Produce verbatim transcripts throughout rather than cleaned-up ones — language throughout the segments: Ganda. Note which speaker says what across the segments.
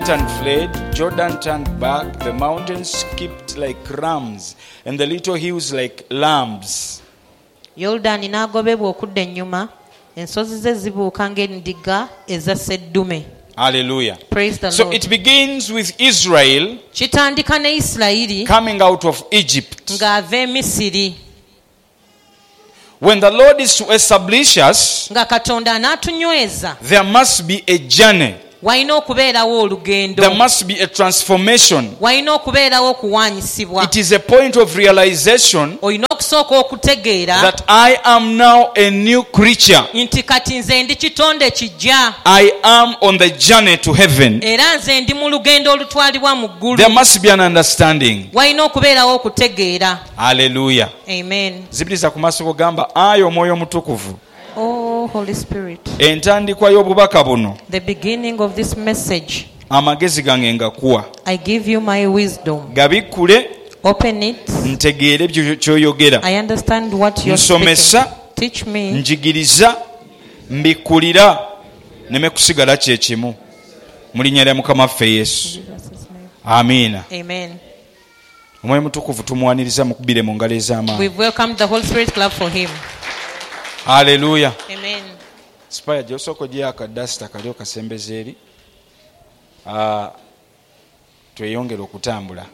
Speaker 1: went and fled. Jordan turned back. The mountains skipped like rams, and the little hills like lambs.
Speaker 2: Yordani n'agobebwa okudda ennyuma, ensozi ze zibuuka ng'endiga eza sseddume.
Speaker 1: Hallelujah.
Speaker 2: Praise the
Speaker 1: So
Speaker 2: Lord.
Speaker 1: it begins with Israel
Speaker 2: Kitandika ne Isirayiri
Speaker 1: coming out of Egypt.
Speaker 2: ng'ava e Misiri.
Speaker 1: When the Lord is to establish us,
Speaker 2: Nga Katonda anaatunyweza,
Speaker 1: there must be a journey.
Speaker 2: walina okubeerawo olugendo.
Speaker 1: There must be a transformation.
Speaker 2: Walina okubeerawo okuwaanyisibwa.
Speaker 1: It is a point of realization
Speaker 2: Olina okusooka okutegeera
Speaker 1: that I am now a new creature.
Speaker 2: nti kati nze ndi kitonde kijja,
Speaker 1: I am on the journey to heaven.
Speaker 2: era nze ndi mu lugendo olutwalibwa mu ggulu.
Speaker 1: There must be an understanding.
Speaker 2: Walina okubeerawo okutegeera.
Speaker 1: Hallelujah.
Speaker 2: Amen.
Speaker 1: Zibiriza ku maaso kugamba ayo omwoyo mutukuvu.
Speaker 2: Oh, Holy Spirit.
Speaker 1: Entandikwa y'obubaka buno
Speaker 2: The beginning of this message,
Speaker 1: amagezi gange ngakuwa.
Speaker 2: I give you my wisdom.
Speaker 1: Gabikkule
Speaker 2: Open it.
Speaker 1: ntegeere ebyo ky'oyogera.
Speaker 2: I understand what you're speaking.
Speaker 1: Nsomesa,
Speaker 2: Teach me.
Speaker 1: njigiriza, mbikkulira, neme kusigala kye kimu. Mu linnya lya Mukama waffe Yesu. Amiina.
Speaker 2: Amen.
Speaker 1: Omwoyo mutukuvu tumuwaniriza mukubire mu ngalo ez'amaanyi.
Speaker 2: We've welcomed the Holy Spirit. Clap for him.
Speaker 1: Hallelujah.
Speaker 2: Amen.
Speaker 1: Spaya gy'osooka ogyeko akadasita kali okasembeza eri. Ah, tweyongere okutambula.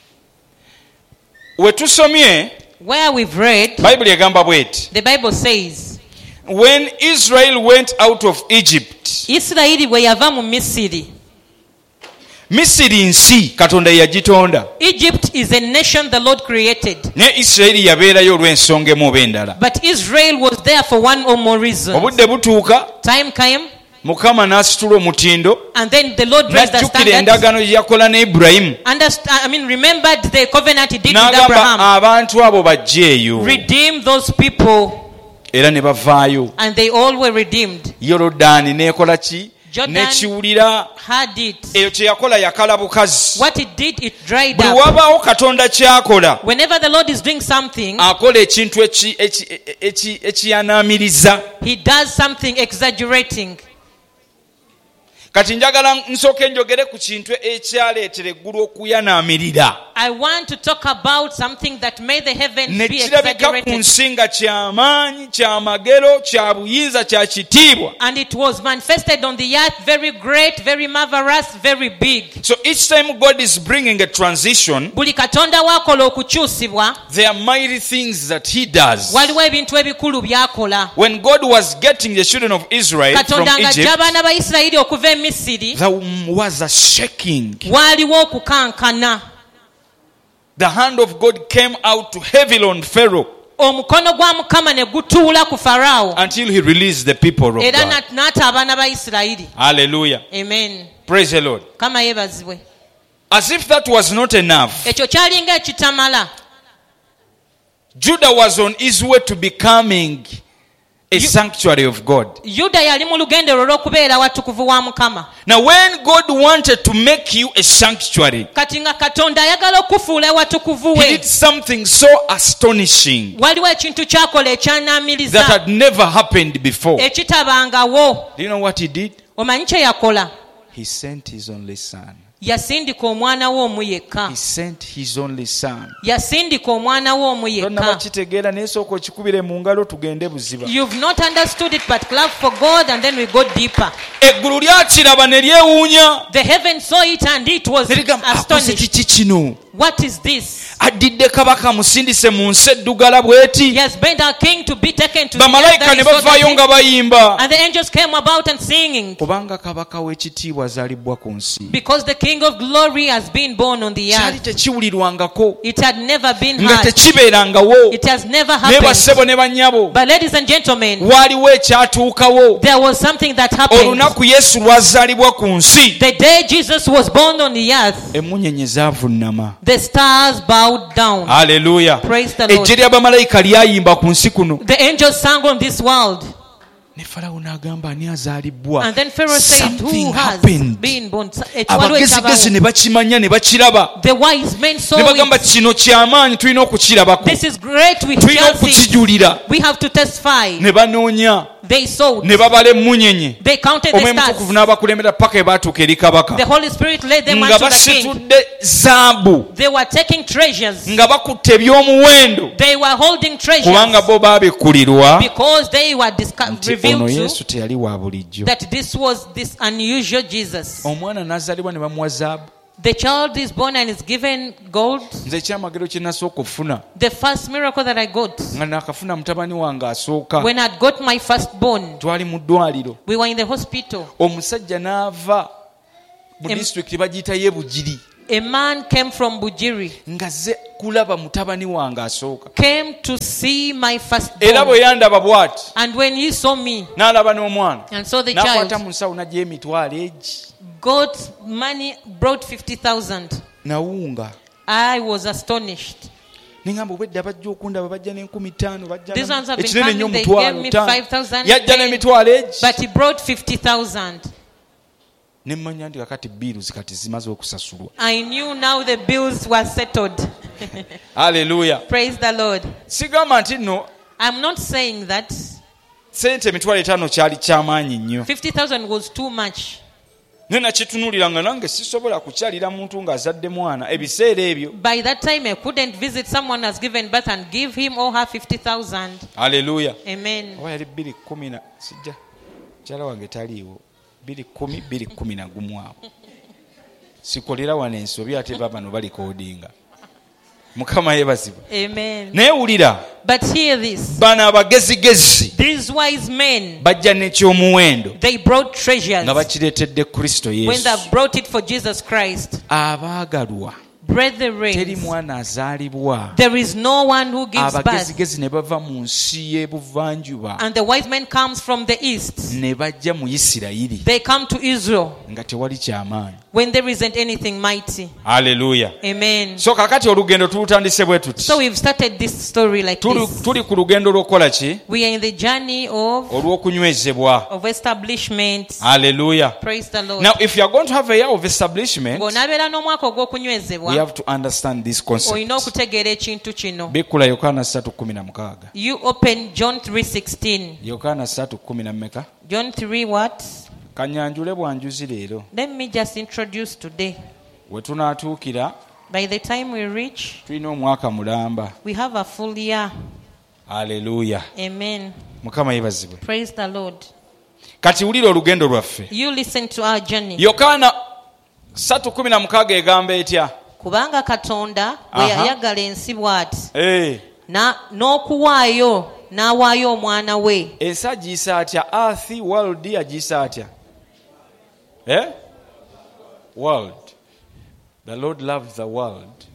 Speaker 1: We tusomye,
Speaker 2: Where we've read,
Speaker 1: Bible egamba bweti.
Speaker 2: the Bible says,
Speaker 1: When Israel went out of Egypt,
Speaker 2: Isirayiri bwe yava mu Misiri.
Speaker 1: Misiri nsi Katonda yagitonda.
Speaker 2: Egypt is a nation the Lord created.
Speaker 1: Ne Isirayiri yabeerayo olw'ensonga emu oba endala.
Speaker 2: But Israel was there for one or more reasons.
Speaker 1: Obudde butuuka,
Speaker 2: Time came,
Speaker 1: Mukama n'asitula omutindo,
Speaker 2: and then the Lord raised the
Speaker 1: n'ajjukira
Speaker 2: standards.
Speaker 1: endagaano gye yakola ne Ibulayimu.
Speaker 2: Understand, I mean, remembered the covenant he did with
Speaker 1: N'agamba
Speaker 2: Abraham.
Speaker 1: abantu abo bajje eyo.
Speaker 2: Redeem those people,
Speaker 1: Era ne bavaayo.
Speaker 2: and they all were redeemed.
Speaker 1: Yorodaani n'ekola ki?
Speaker 2: Jordan
Speaker 1: N'ekiwulira.
Speaker 2: had it.
Speaker 1: Eyo kye yakola yakala bukazi.
Speaker 2: What it did, it dried
Speaker 1: Buli
Speaker 2: up.
Speaker 1: wabaawo Katonda ky'akola,
Speaker 2: Whenever the Lord is doing something,
Speaker 1: akola ekintu eki- eki- eki- ekiyanaamiriza.
Speaker 2: he does something exaggerating.
Speaker 1: Kati njagala nsooke njogere ku kintu ekyaleetera eggulu okuyanaamirira.
Speaker 2: I want to talk about something that made the heavens
Speaker 1: Ne
Speaker 2: be
Speaker 1: kirabika ku
Speaker 2: exaggerated.
Speaker 1: nsi nga ky'amaanyi, ky'amagero, kya buyinza, kya kitiibwa.
Speaker 2: And it was manifested on the earth, very great, very marvelous, very big.
Speaker 1: So each time God is bringing a transition,
Speaker 2: Buli katonda wakola okukyusibwa,
Speaker 1: there are mighty things that he does.
Speaker 2: waliwo ebintu ebikulu byakola.
Speaker 1: When God was getting the children of Israel from
Speaker 2: Katonda ng'ajja
Speaker 1: Egypt,
Speaker 2: abaana ba Isirayiri okuva e Misiri,
Speaker 1: there was a shaking.
Speaker 2: waaliwo okukankana.
Speaker 1: The hand of God came out to heavily on Pharaoh
Speaker 2: Omukono gwa Mukama ne gutuula ku Faraawo,
Speaker 1: until he released the people of
Speaker 2: era
Speaker 1: God.
Speaker 2: n'ata abaana ba Isirayiri.
Speaker 1: Hallelujah.
Speaker 2: Amen.
Speaker 1: Praise the Lord.
Speaker 2: Kama yeebazibwe.
Speaker 1: As if that was not enough,
Speaker 2: Ekyo kyalinga ekitamala.
Speaker 1: Judah was on his way to becoming a sanctuary of God.
Speaker 2: Yuda yali mu lugendo olw'okubeera watukuvu wa Mukama.
Speaker 1: Now when God wanted to make you a sanctuary,
Speaker 2: Kati nga Katonda ayagala okufuula watukuvu
Speaker 1: he
Speaker 2: we,
Speaker 1: did something so astonishing
Speaker 2: waliwo ekintu kyakola
Speaker 1: that
Speaker 2: ekyanaamiriza
Speaker 1: had never happened before.
Speaker 2: ekitabangawo.
Speaker 1: Do you know what he did?
Speaker 2: Omanyi kye yakola?
Speaker 1: He sent his only son.
Speaker 2: Yasindika omwana we omu yekka.
Speaker 1: He sent his only son.
Speaker 2: Yasindika omwana we omu
Speaker 1: Tonnaba
Speaker 2: yekka.
Speaker 1: kitegeera naye sooka okikubire mu ngalo tugende buziba.
Speaker 2: You've not understood it, but clap for God and then we go deeper.
Speaker 1: Eggulu lyakiraba ne lyewuunya.
Speaker 2: The heaven saw it and it was
Speaker 1: Ne ligamba, akoze
Speaker 2: astonished.
Speaker 1: kiki kino?
Speaker 2: What is this?
Speaker 1: Addidde kabaka musindise mu nsi eddugala
Speaker 2: He
Speaker 1: bw'eti.
Speaker 2: has been our king to be taken to the
Speaker 1: Bamalayika
Speaker 2: earth,
Speaker 1: ne
Speaker 2: that is so
Speaker 1: bavaayo
Speaker 2: that
Speaker 1: nga bayimba.
Speaker 2: he- and the angels came about and singing.
Speaker 1: Kubanga kabaka w'ekitiibwa azaalibbwa ku nsi.
Speaker 2: Because the king of glory has been born on the
Speaker 1: Kyali
Speaker 2: earth.
Speaker 1: tekiwulirwangako.
Speaker 2: It had never been
Speaker 1: Nga
Speaker 2: heard.
Speaker 1: tekibeerangawo.
Speaker 2: It has never
Speaker 1: Naye
Speaker 2: happened.
Speaker 1: bassebo ne bannyabo.
Speaker 2: But ladies and gentlemen,
Speaker 1: Waaliwo ekyatuukawo.
Speaker 2: there was something that happened.
Speaker 1: Olunaku Yesu lwazaalibwa ku nsi.
Speaker 2: The day Jesus was born on the earth,
Speaker 1: Emmunyenye zaavunnama.
Speaker 2: the stars bowed down.
Speaker 1: Hallelujah.
Speaker 2: Praise the Lord.
Speaker 1: Ejje ly'abamalayika lyayimba ku nsi kuno.
Speaker 2: The angels sang on this world.
Speaker 1: Ne Falawo n'agamba ani azaalibwa.
Speaker 2: And then Pharaoh said, who
Speaker 1: Something
Speaker 2: has
Speaker 1: happened.
Speaker 2: been born? Ekiwaliwo
Speaker 1: Abagezigezi
Speaker 2: ekyabawo.
Speaker 1: ne bakimanya ne bakiraba.
Speaker 2: The wise men saw
Speaker 1: Ne bagamba
Speaker 2: it.
Speaker 1: kino ky'amaanyi tulina okukirabako.
Speaker 2: This is great. We
Speaker 1: Tulina
Speaker 2: shall see.
Speaker 1: okukijulira.
Speaker 2: We have to testify.
Speaker 1: Ne banoonya
Speaker 2: They sowed.
Speaker 1: ne babala emmunyenye
Speaker 2: They counted the
Speaker 1: omwoyo mutukuvu
Speaker 2: stars.
Speaker 1: n'abakulembera paka ebatuuka eri kabaka
Speaker 2: The Holy Spirit led them
Speaker 1: nga
Speaker 2: unto the king.
Speaker 1: basitudde zaabu
Speaker 2: They were taking treasures.
Speaker 1: nga bakutte ebyomuwendo
Speaker 2: They were holding
Speaker 1: kubanga
Speaker 2: treasures
Speaker 1: bo baabikkulirwa
Speaker 2: because they were disco-
Speaker 1: nti ono
Speaker 2: revealed
Speaker 1: yesu
Speaker 2: to
Speaker 1: teyali wa bulijjo.
Speaker 2: that this was this unusual Jesus.
Speaker 1: Omwana n'azaalibwa ne bamuwa zaabu.
Speaker 2: The child is born and is given gold.
Speaker 1: Nze ekyamagero kye nasooka okufuna
Speaker 2: The first miracle that I got,
Speaker 1: nga nakafuna mutabani wange asooka,
Speaker 2: when I got my firstborn,
Speaker 1: twali mu ddwaliro,
Speaker 2: we were in the hospital.
Speaker 1: omusajja n'ava mu
Speaker 2: Em-
Speaker 1: disitulikiti bagiyita ye Bugiri
Speaker 2: A man came from Bujiri,
Speaker 1: ng'azze kulaba mutabani wange asooka,
Speaker 2: came to see my
Speaker 1: era
Speaker 2: firstborn.
Speaker 1: bwe yandaba bw'ati
Speaker 2: And when he saw me
Speaker 1: n'alaba n'omwana
Speaker 2: and saw the
Speaker 1: n'akwata
Speaker 2: child,
Speaker 1: mu nsawo n'aggya emitwalo egi
Speaker 2: got money, brought fifty thousand.
Speaker 1: nawunga.
Speaker 2: I was astonished.
Speaker 1: Ningamba obwedda bajja okundaba bajja n'enkumi ttaano bajja
Speaker 2: These ones have been
Speaker 1: ekinene nnyo
Speaker 2: coming, they
Speaker 1: omutwalo
Speaker 2: gave me
Speaker 1: ttaano.
Speaker 2: five thousand.
Speaker 1: Yajja n'emitwalo egi
Speaker 2: But he brought fifty thousand.
Speaker 1: ne mmanya nti kakati biiruzi kati zimaze okusasulwa.
Speaker 2: I knew now the bills were settled.
Speaker 1: Haleluya.
Speaker 2: Praise the Lord.
Speaker 1: Sigamba nti nno
Speaker 2: I'm not saying that
Speaker 1: sente emitwalo etaano kyali kyamaanyi nnyo.
Speaker 2: fifty thousand was too much.
Speaker 1: Ne nakitunuulira nga nange sisobola kukyalira muntu ng'azadde mwana ebiseera ebyo.
Speaker 2: By that time, I couldn't visit someone who has given birth and give him or her fifty thousand.
Speaker 1: Haleluya.
Speaker 2: Amen.
Speaker 1: Oba yali bbiri kkumi na sijja mukyala wange taliiwo bbiri kkumi bbiri kkumi na gumu awo sikolera wano ensobi ate babano balikoodinga. Mukama yeebazibwa.
Speaker 2: Amen.
Speaker 1: Naye wulira
Speaker 2: But hear this.
Speaker 1: bano abagezigezi
Speaker 2: These wise men,
Speaker 1: bajja n'ekyomuwendo
Speaker 2: they brought treasures
Speaker 1: nga bakireetedde Kristo
Speaker 2: when
Speaker 1: Yesu.
Speaker 2: they brought it for Jesus Christ.
Speaker 1: Abaagalwa teri
Speaker 2: Brethren,
Speaker 1: mwana azaalibwa.
Speaker 2: there is no one who gives birth.
Speaker 1: Abagezigezi ne bava mu nsi y'ebuvanjuba
Speaker 2: And the wise man comes from the east.
Speaker 1: ne bajja mu Isirayiri
Speaker 2: They come to Israel
Speaker 1: nga tewali kyamaanyi.
Speaker 2: when there isn't anything mighty.
Speaker 1: Haleluya.
Speaker 2: Amen.
Speaker 1: So kakati olugendo tulutandise bwe tuti.
Speaker 2: So we've started this story like
Speaker 1: Tuli,
Speaker 2: this.
Speaker 1: tuli ku lugendo lw'okukola ki?
Speaker 2: We are in the journey of,
Speaker 1: Olw'okunywezebwa.
Speaker 2: of establishment.
Speaker 1: Haleluya.
Speaker 2: Praise the Lord.
Speaker 1: Now if you are going to have a year of establishment,
Speaker 2: Ng'onaabeera n'omwaka
Speaker 1: we
Speaker 2: ogw'okunywezebwa,
Speaker 1: have to understand this concept.
Speaker 2: olina okutegeera ekintu kino.
Speaker 1: Bikkula Yokaana three sixteen.
Speaker 2: You open John three sixteen.
Speaker 1: Yokaana three ten na mmeka?
Speaker 2: John three what?
Speaker 1: Kanyanjule bwanjuzi leero.
Speaker 2: Let me just introduce today.
Speaker 1: We tunaatuukira
Speaker 2: By the time we reach,
Speaker 1: tulina omwaka mulamba.
Speaker 2: we have a full year.
Speaker 1: Haleluya.
Speaker 2: Amen.
Speaker 1: Mukama yeebazibwe.
Speaker 2: Praise the Lord.
Speaker 1: Kati wulira olugendo lwaffe.
Speaker 2: You listen to our journey.
Speaker 1: Yokaana three sixteen egamba etya?
Speaker 2: Kubanga Katonda bwe
Speaker 1: Aha.
Speaker 2: yayagala ensi bw'ati,
Speaker 1: Eh,
Speaker 2: na n'okuwaayo n'awaayo omwana we.
Speaker 1: ensi agiyisa atya? Earth, world agiyisa atya? Eh? World. The Lord loved the world.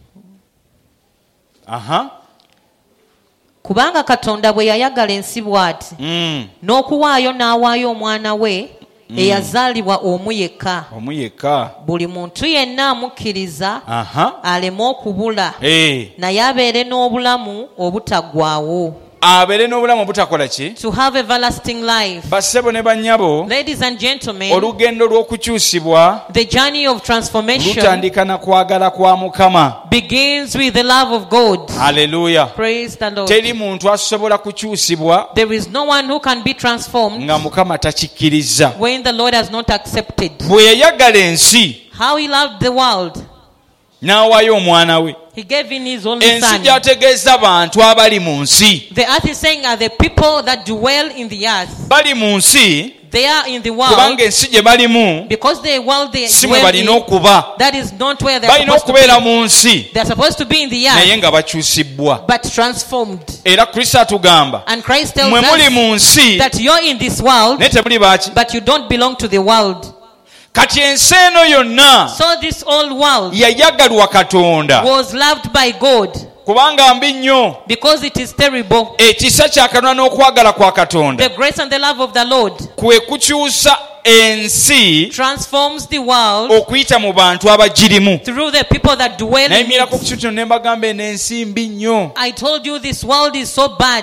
Speaker 1: Aha.
Speaker 2: Kubanga Katonda bwe yayagala ensi bw'ati,
Speaker 1: Mm.
Speaker 2: n'okuwaayo n'awaayo omwana we eyazaalibwa omu yekka,
Speaker 1: Omu yekka.
Speaker 2: buli muntu yenna amukkiriza
Speaker 1: Aha.
Speaker 2: aleme okubula,
Speaker 1: Eh.
Speaker 2: naye abeere n'obulamu obutaggwaawo.
Speaker 1: Abeere n'obulamu obutakola ki?
Speaker 2: To have everlasting life.
Speaker 1: Bassebo ne bannyabo,
Speaker 2: Ladies and gentlemen,
Speaker 1: olugendo lw'okukyusibwa
Speaker 2: the journey of transformation
Speaker 1: lutandika na kwagala kwa Mukama.
Speaker 2: begins with the love of God.
Speaker 1: Haleluya.
Speaker 2: Praise the Lord.
Speaker 1: Teri muntu asobola kukyusibwa
Speaker 2: There is no one who can be transformed
Speaker 1: nga Mukama takikkiriza.
Speaker 2: when the Lord has not accepted.
Speaker 1: Bwe yayagala ensi
Speaker 2: How he loved the world,
Speaker 1: n'awaayo omwana we.
Speaker 2: he gave in his only
Speaker 1: Ensi
Speaker 2: son.
Speaker 1: gy'ategeeza bantu abali mu nsi.
Speaker 2: The earth is saying are the people that dwell in the earth.
Speaker 1: Bali mu nsi
Speaker 2: They are in the world
Speaker 1: kubanga ensi gye balimu
Speaker 2: because the world they
Speaker 1: si mwe
Speaker 2: dwell
Speaker 1: balina
Speaker 2: in,
Speaker 1: okuba.
Speaker 2: that is not where they are
Speaker 1: Balina
Speaker 2: supposed to
Speaker 1: okubeera
Speaker 2: be.
Speaker 1: mu nsi
Speaker 2: They are supposed to be in the
Speaker 1: naye
Speaker 2: earth,
Speaker 1: nga bakyusibbwa.
Speaker 2: but transformed.
Speaker 1: Era Kristo atugamba
Speaker 2: And Christ tells
Speaker 1: mwe muli
Speaker 2: us
Speaker 1: mu nsi
Speaker 2: that you're in this world,
Speaker 1: naye temuli baaki.
Speaker 2: but you don't belong to the world.
Speaker 1: Kati ensi eno yonna
Speaker 2: So this old world
Speaker 1: yayagalwa Katonda
Speaker 2: was loved by God
Speaker 1: kubanga mbi nnyo.
Speaker 2: because it is terrible.
Speaker 1: Ekisa kya Katonda n'okwagala kwa Katonda
Speaker 2: The grace and the love of the Lord
Speaker 1: kwe kukyusa ensi
Speaker 2: transforms the world
Speaker 1: okuyita mu bantu abagirimu.
Speaker 2: through the people that dwell in
Speaker 1: Nayimirako ku
Speaker 2: it.
Speaker 1: kintu kino ne mbagamba eno ensi mbi nnyo.
Speaker 2: I told you this world is so bad.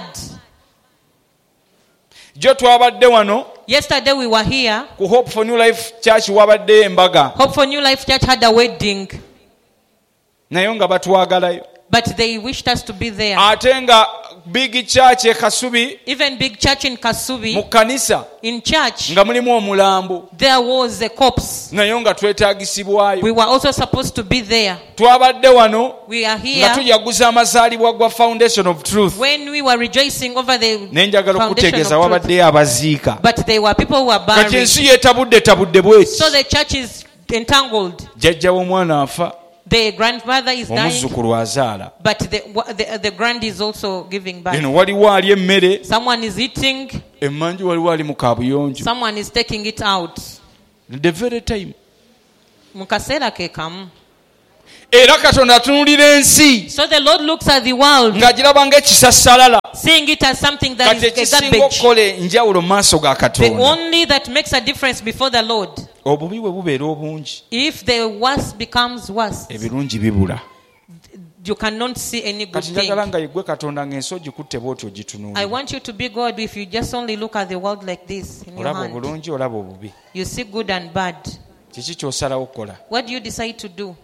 Speaker 1: Jo twabadde wano
Speaker 2: Yesterday we were here.
Speaker 1: ku Hope for New Life Church wabaddeyo embaga
Speaker 2: Hope for New Life Church had a wedding,
Speaker 1: naye nga batwagalayo.
Speaker 2: But they wished us to be there.
Speaker 1: ate nga big church e Kasubi,
Speaker 2: Even big church in
Speaker 1: mu
Speaker 2: Kasubi,
Speaker 1: kanisa
Speaker 2: in church,
Speaker 1: nga mulimu omulambo
Speaker 2: there was a corpse.
Speaker 1: naye nga twetaagisibwayo.
Speaker 2: We were also supposed to be there.
Speaker 1: Twabadde wano
Speaker 2: We are
Speaker 1: nga
Speaker 2: here
Speaker 1: tujaguza amazaalibwa gwa Foundation of Truth.
Speaker 2: when we were rejoicing over the
Speaker 1: naye njagala
Speaker 2: foundation
Speaker 1: okutegeeza
Speaker 2: of truth.
Speaker 1: wabaddeyo abaziika.
Speaker 2: But there were people who were
Speaker 1: kati
Speaker 2: buried.
Speaker 1: ensi yeetabudde tabudde bweki.
Speaker 2: So the church is entangled.
Speaker 1: jjajja w'omwana afa,
Speaker 2: The grandmother is dying,
Speaker 1: omuzzukulu azaala.
Speaker 2: but the, the, the grand is also giving birth.
Speaker 1: eno waliwo ali emmere,
Speaker 2: Someone is eating,
Speaker 1: emmanju waliwo ali mu kaabuyonjo.
Speaker 2: someone is taking it out.
Speaker 1: the very time.
Speaker 2: Mu kaseera ke kamu.
Speaker 1: era katonda atunuulira ensi
Speaker 2: So the Lord looks at the world,
Speaker 1: ng'agiraba ng'ekisassalala.
Speaker 2: seeing it as something that
Speaker 1: kati
Speaker 2: is a
Speaker 1: ekisinga
Speaker 2: garbage.
Speaker 1: okukola enjawulo mu maaso ga
Speaker 2: The
Speaker 1: katonda,
Speaker 2: only that makes a difference before the Lord,
Speaker 1: obubi bwe bubeera obungi,
Speaker 2: if the worst becomes worse,
Speaker 1: ebirungi bibula.
Speaker 2: you cannot see any good
Speaker 1: kati njagala
Speaker 2: thing.
Speaker 1: nga yeggwe katonda ng'ensi ogikutte bw'otyo
Speaker 2: I
Speaker 1: ogitunuulira.
Speaker 2: want you to be God if you just only look at the world like this in your
Speaker 1: olaba
Speaker 2: hand.
Speaker 1: obulungi olaba obubi.
Speaker 2: You see good and bad.
Speaker 1: kiki ky'osalawo okukola?
Speaker 2: What do you decide to do?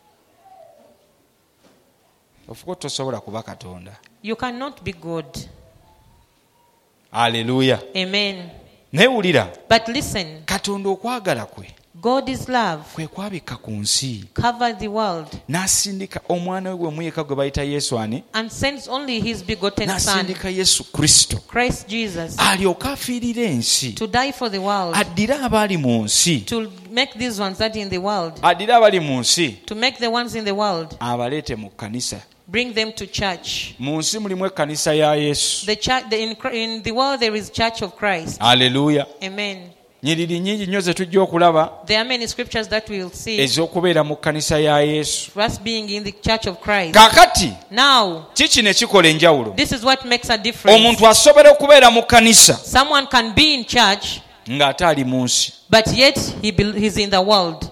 Speaker 1: ofuka tosobola kuba katonda.
Speaker 2: You cannot be God.
Speaker 1: Aleluya.
Speaker 2: Amen.
Speaker 1: neewulira,
Speaker 2: But listen,
Speaker 1: katonda okwagala kwe
Speaker 2: God is love.
Speaker 1: kwe kwabikka ku nsi,
Speaker 2: Cover the world
Speaker 1: n'asindika omwana we gwe muyeka gwe bayita Yesu ani,
Speaker 2: and sends only his begotten Son,
Speaker 1: n'asindika Yesu Kristo
Speaker 2: Christ Jesus,
Speaker 1: alyoke afiirire ensi,
Speaker 2: to die for the world,
Speaker 1: addire abali mu nsi,
Speaker 2: to make these ones that in the world,
Speaker 1: addire abali mu nsi
Speaker 2: to make the ones in the world,
Speaker 1: abaleete mu kkanisa.
Speaker 2: bring them to church.
Speaker 1: mu nsi mulimu ekkanisa ya Yesu.
Speaker 2: The church, the, in, in the world there is Church of Christ.
Speaker 1: Aleluya.
Speaker 2: Amen.
Speaker 1: nyiriri nnyingi nnyo ze tujja okulaba
Speaker 2: There are many scriptures that we will see
Speaker 1: ez'okubeera mu kkanisa ya Yesu.
Speaker 2: for us being in the Church of Christ.
Speaker 1: kaakati
Speaker 2: Now,
Speaker 1: kiki ne kikola enjawulo?
Speaker 2: this is what makes a difference.
Speaker 1: omuntu asobola okubeera mu kkanisa
Speaker 2: Someone can be in church,
Speaker 1: ng'ate ali mu nsi,
Speaker 2: but yet he be, he's in the world.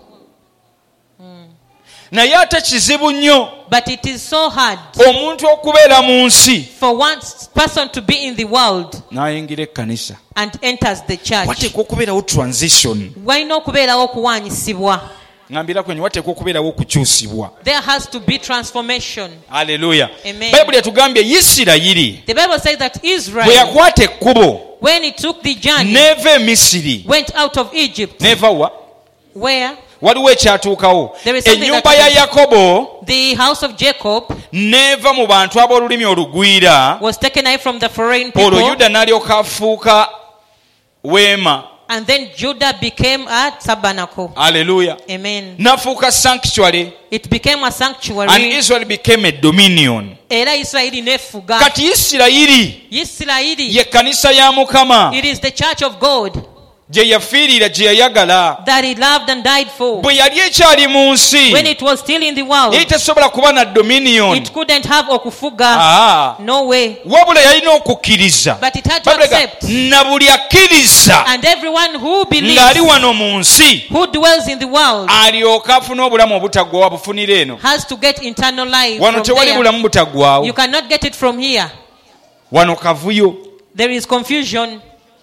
Speaker 1: naye ate kizibu nnyo
Speaker 2: But it is so hard
Speaker 1: omuntu okubeera mu nsi
Speaker 2: for one person to be in the world
Speaker 1: n'ayingira ekkanisa.
Speaker 2: and enters the church.
Speaker 1: wateekwa okubeerawo transition.
Speaker 2: Walina okubeerawo okuwaanyisibwa.
Speaker 1: ngambira kwenye wateekwa okubeerawo okukyusibwa.
Speaker 2: There has to be transformation.
Speaker 1: Aleluya.
Speaker 2: Amen.
Speaker 1: bayibuli etugambye Isirayiri
Speaker 2: The Bible says that
Speaker 1: bwe
Speaker 2: Israel,
Speaker 1: yakwata ekkubo
Speaker 2: when he took the journey,
Speaker 1: neeva e Misiri,
Speaker 2: went out of Egypt,
Speaker 1: neeva wa
Speaker 2: where
Speaker 1: waliwo ekyatuukawo.
Speaker 2: There is something
Speaker 1: ennyumba
Speaker 2: that
Speaker 1: ya
Speaker 2: happens.
Speaker 1: Yakobo
Speaker 2: the house of Jacob
Speaker 1: neeva mu bantu ab'olulimi olugwira,
Speaker 2: was taken away from the foreign
Speaker 1: olwo
Speaker 2: people,
Speaker 1: Yuda n'alyoka afuuka weema.
Speaker 2: and then Judah became a tabernacle.
Speaker 1: Aleluya.
Speaker 2: Amen.
Speaker 1: n'afuuka sanctuary,
Speaker 2: It became a
Speaker 1: and
Speaker 2: sanctuary.
Speaker 1: Israel became a dominion.
Speaker 2: Era Isirayiri nefuga.
Speaker 1: kati Isirayiri
Speaker 2: Isirayiri,
Speaker 1: ye kkanisa ya Mukama
Speaker 2: it is the church of God
Speaker 1: gye yafiirira, gye yayagala.
Speaker 2: that he loved and died for.
Speaker 1: bwe yali ekyali mu nsi
Speaker 2: When it was still in the world,
Speaker 1: yali tesobola kuba na dominion.
Speaker 2: it couldn't have okufuga.
Speaker 1: Ah,
Speaker 2: No way.
Speaker 1: wabula yalina okukkiriza.
Speaker 2: But it had to
Speaker 1: Babuleka,
Speaker 2: accept.
Speaker 1: na buli akkiriza
Speaker 2: And everyone who believes,
Speaker 1: ng'ali wano mu nsi
Speaker 2: who dwells in the world,
Speaker 1: alyoke afune obulamu obutaggwawo bufunira eno.
Speaker 2: has to get eternal life
Speaker 1: wano
Speaker 2: from
Speaker 1: tewali
Speaker 2: there.
Speaker 1: bulamu butaggwawo.
Speaker 2: You cannot get it from here.
Speaker 1: wano kavuyo.
Speaker 2: There is confusion.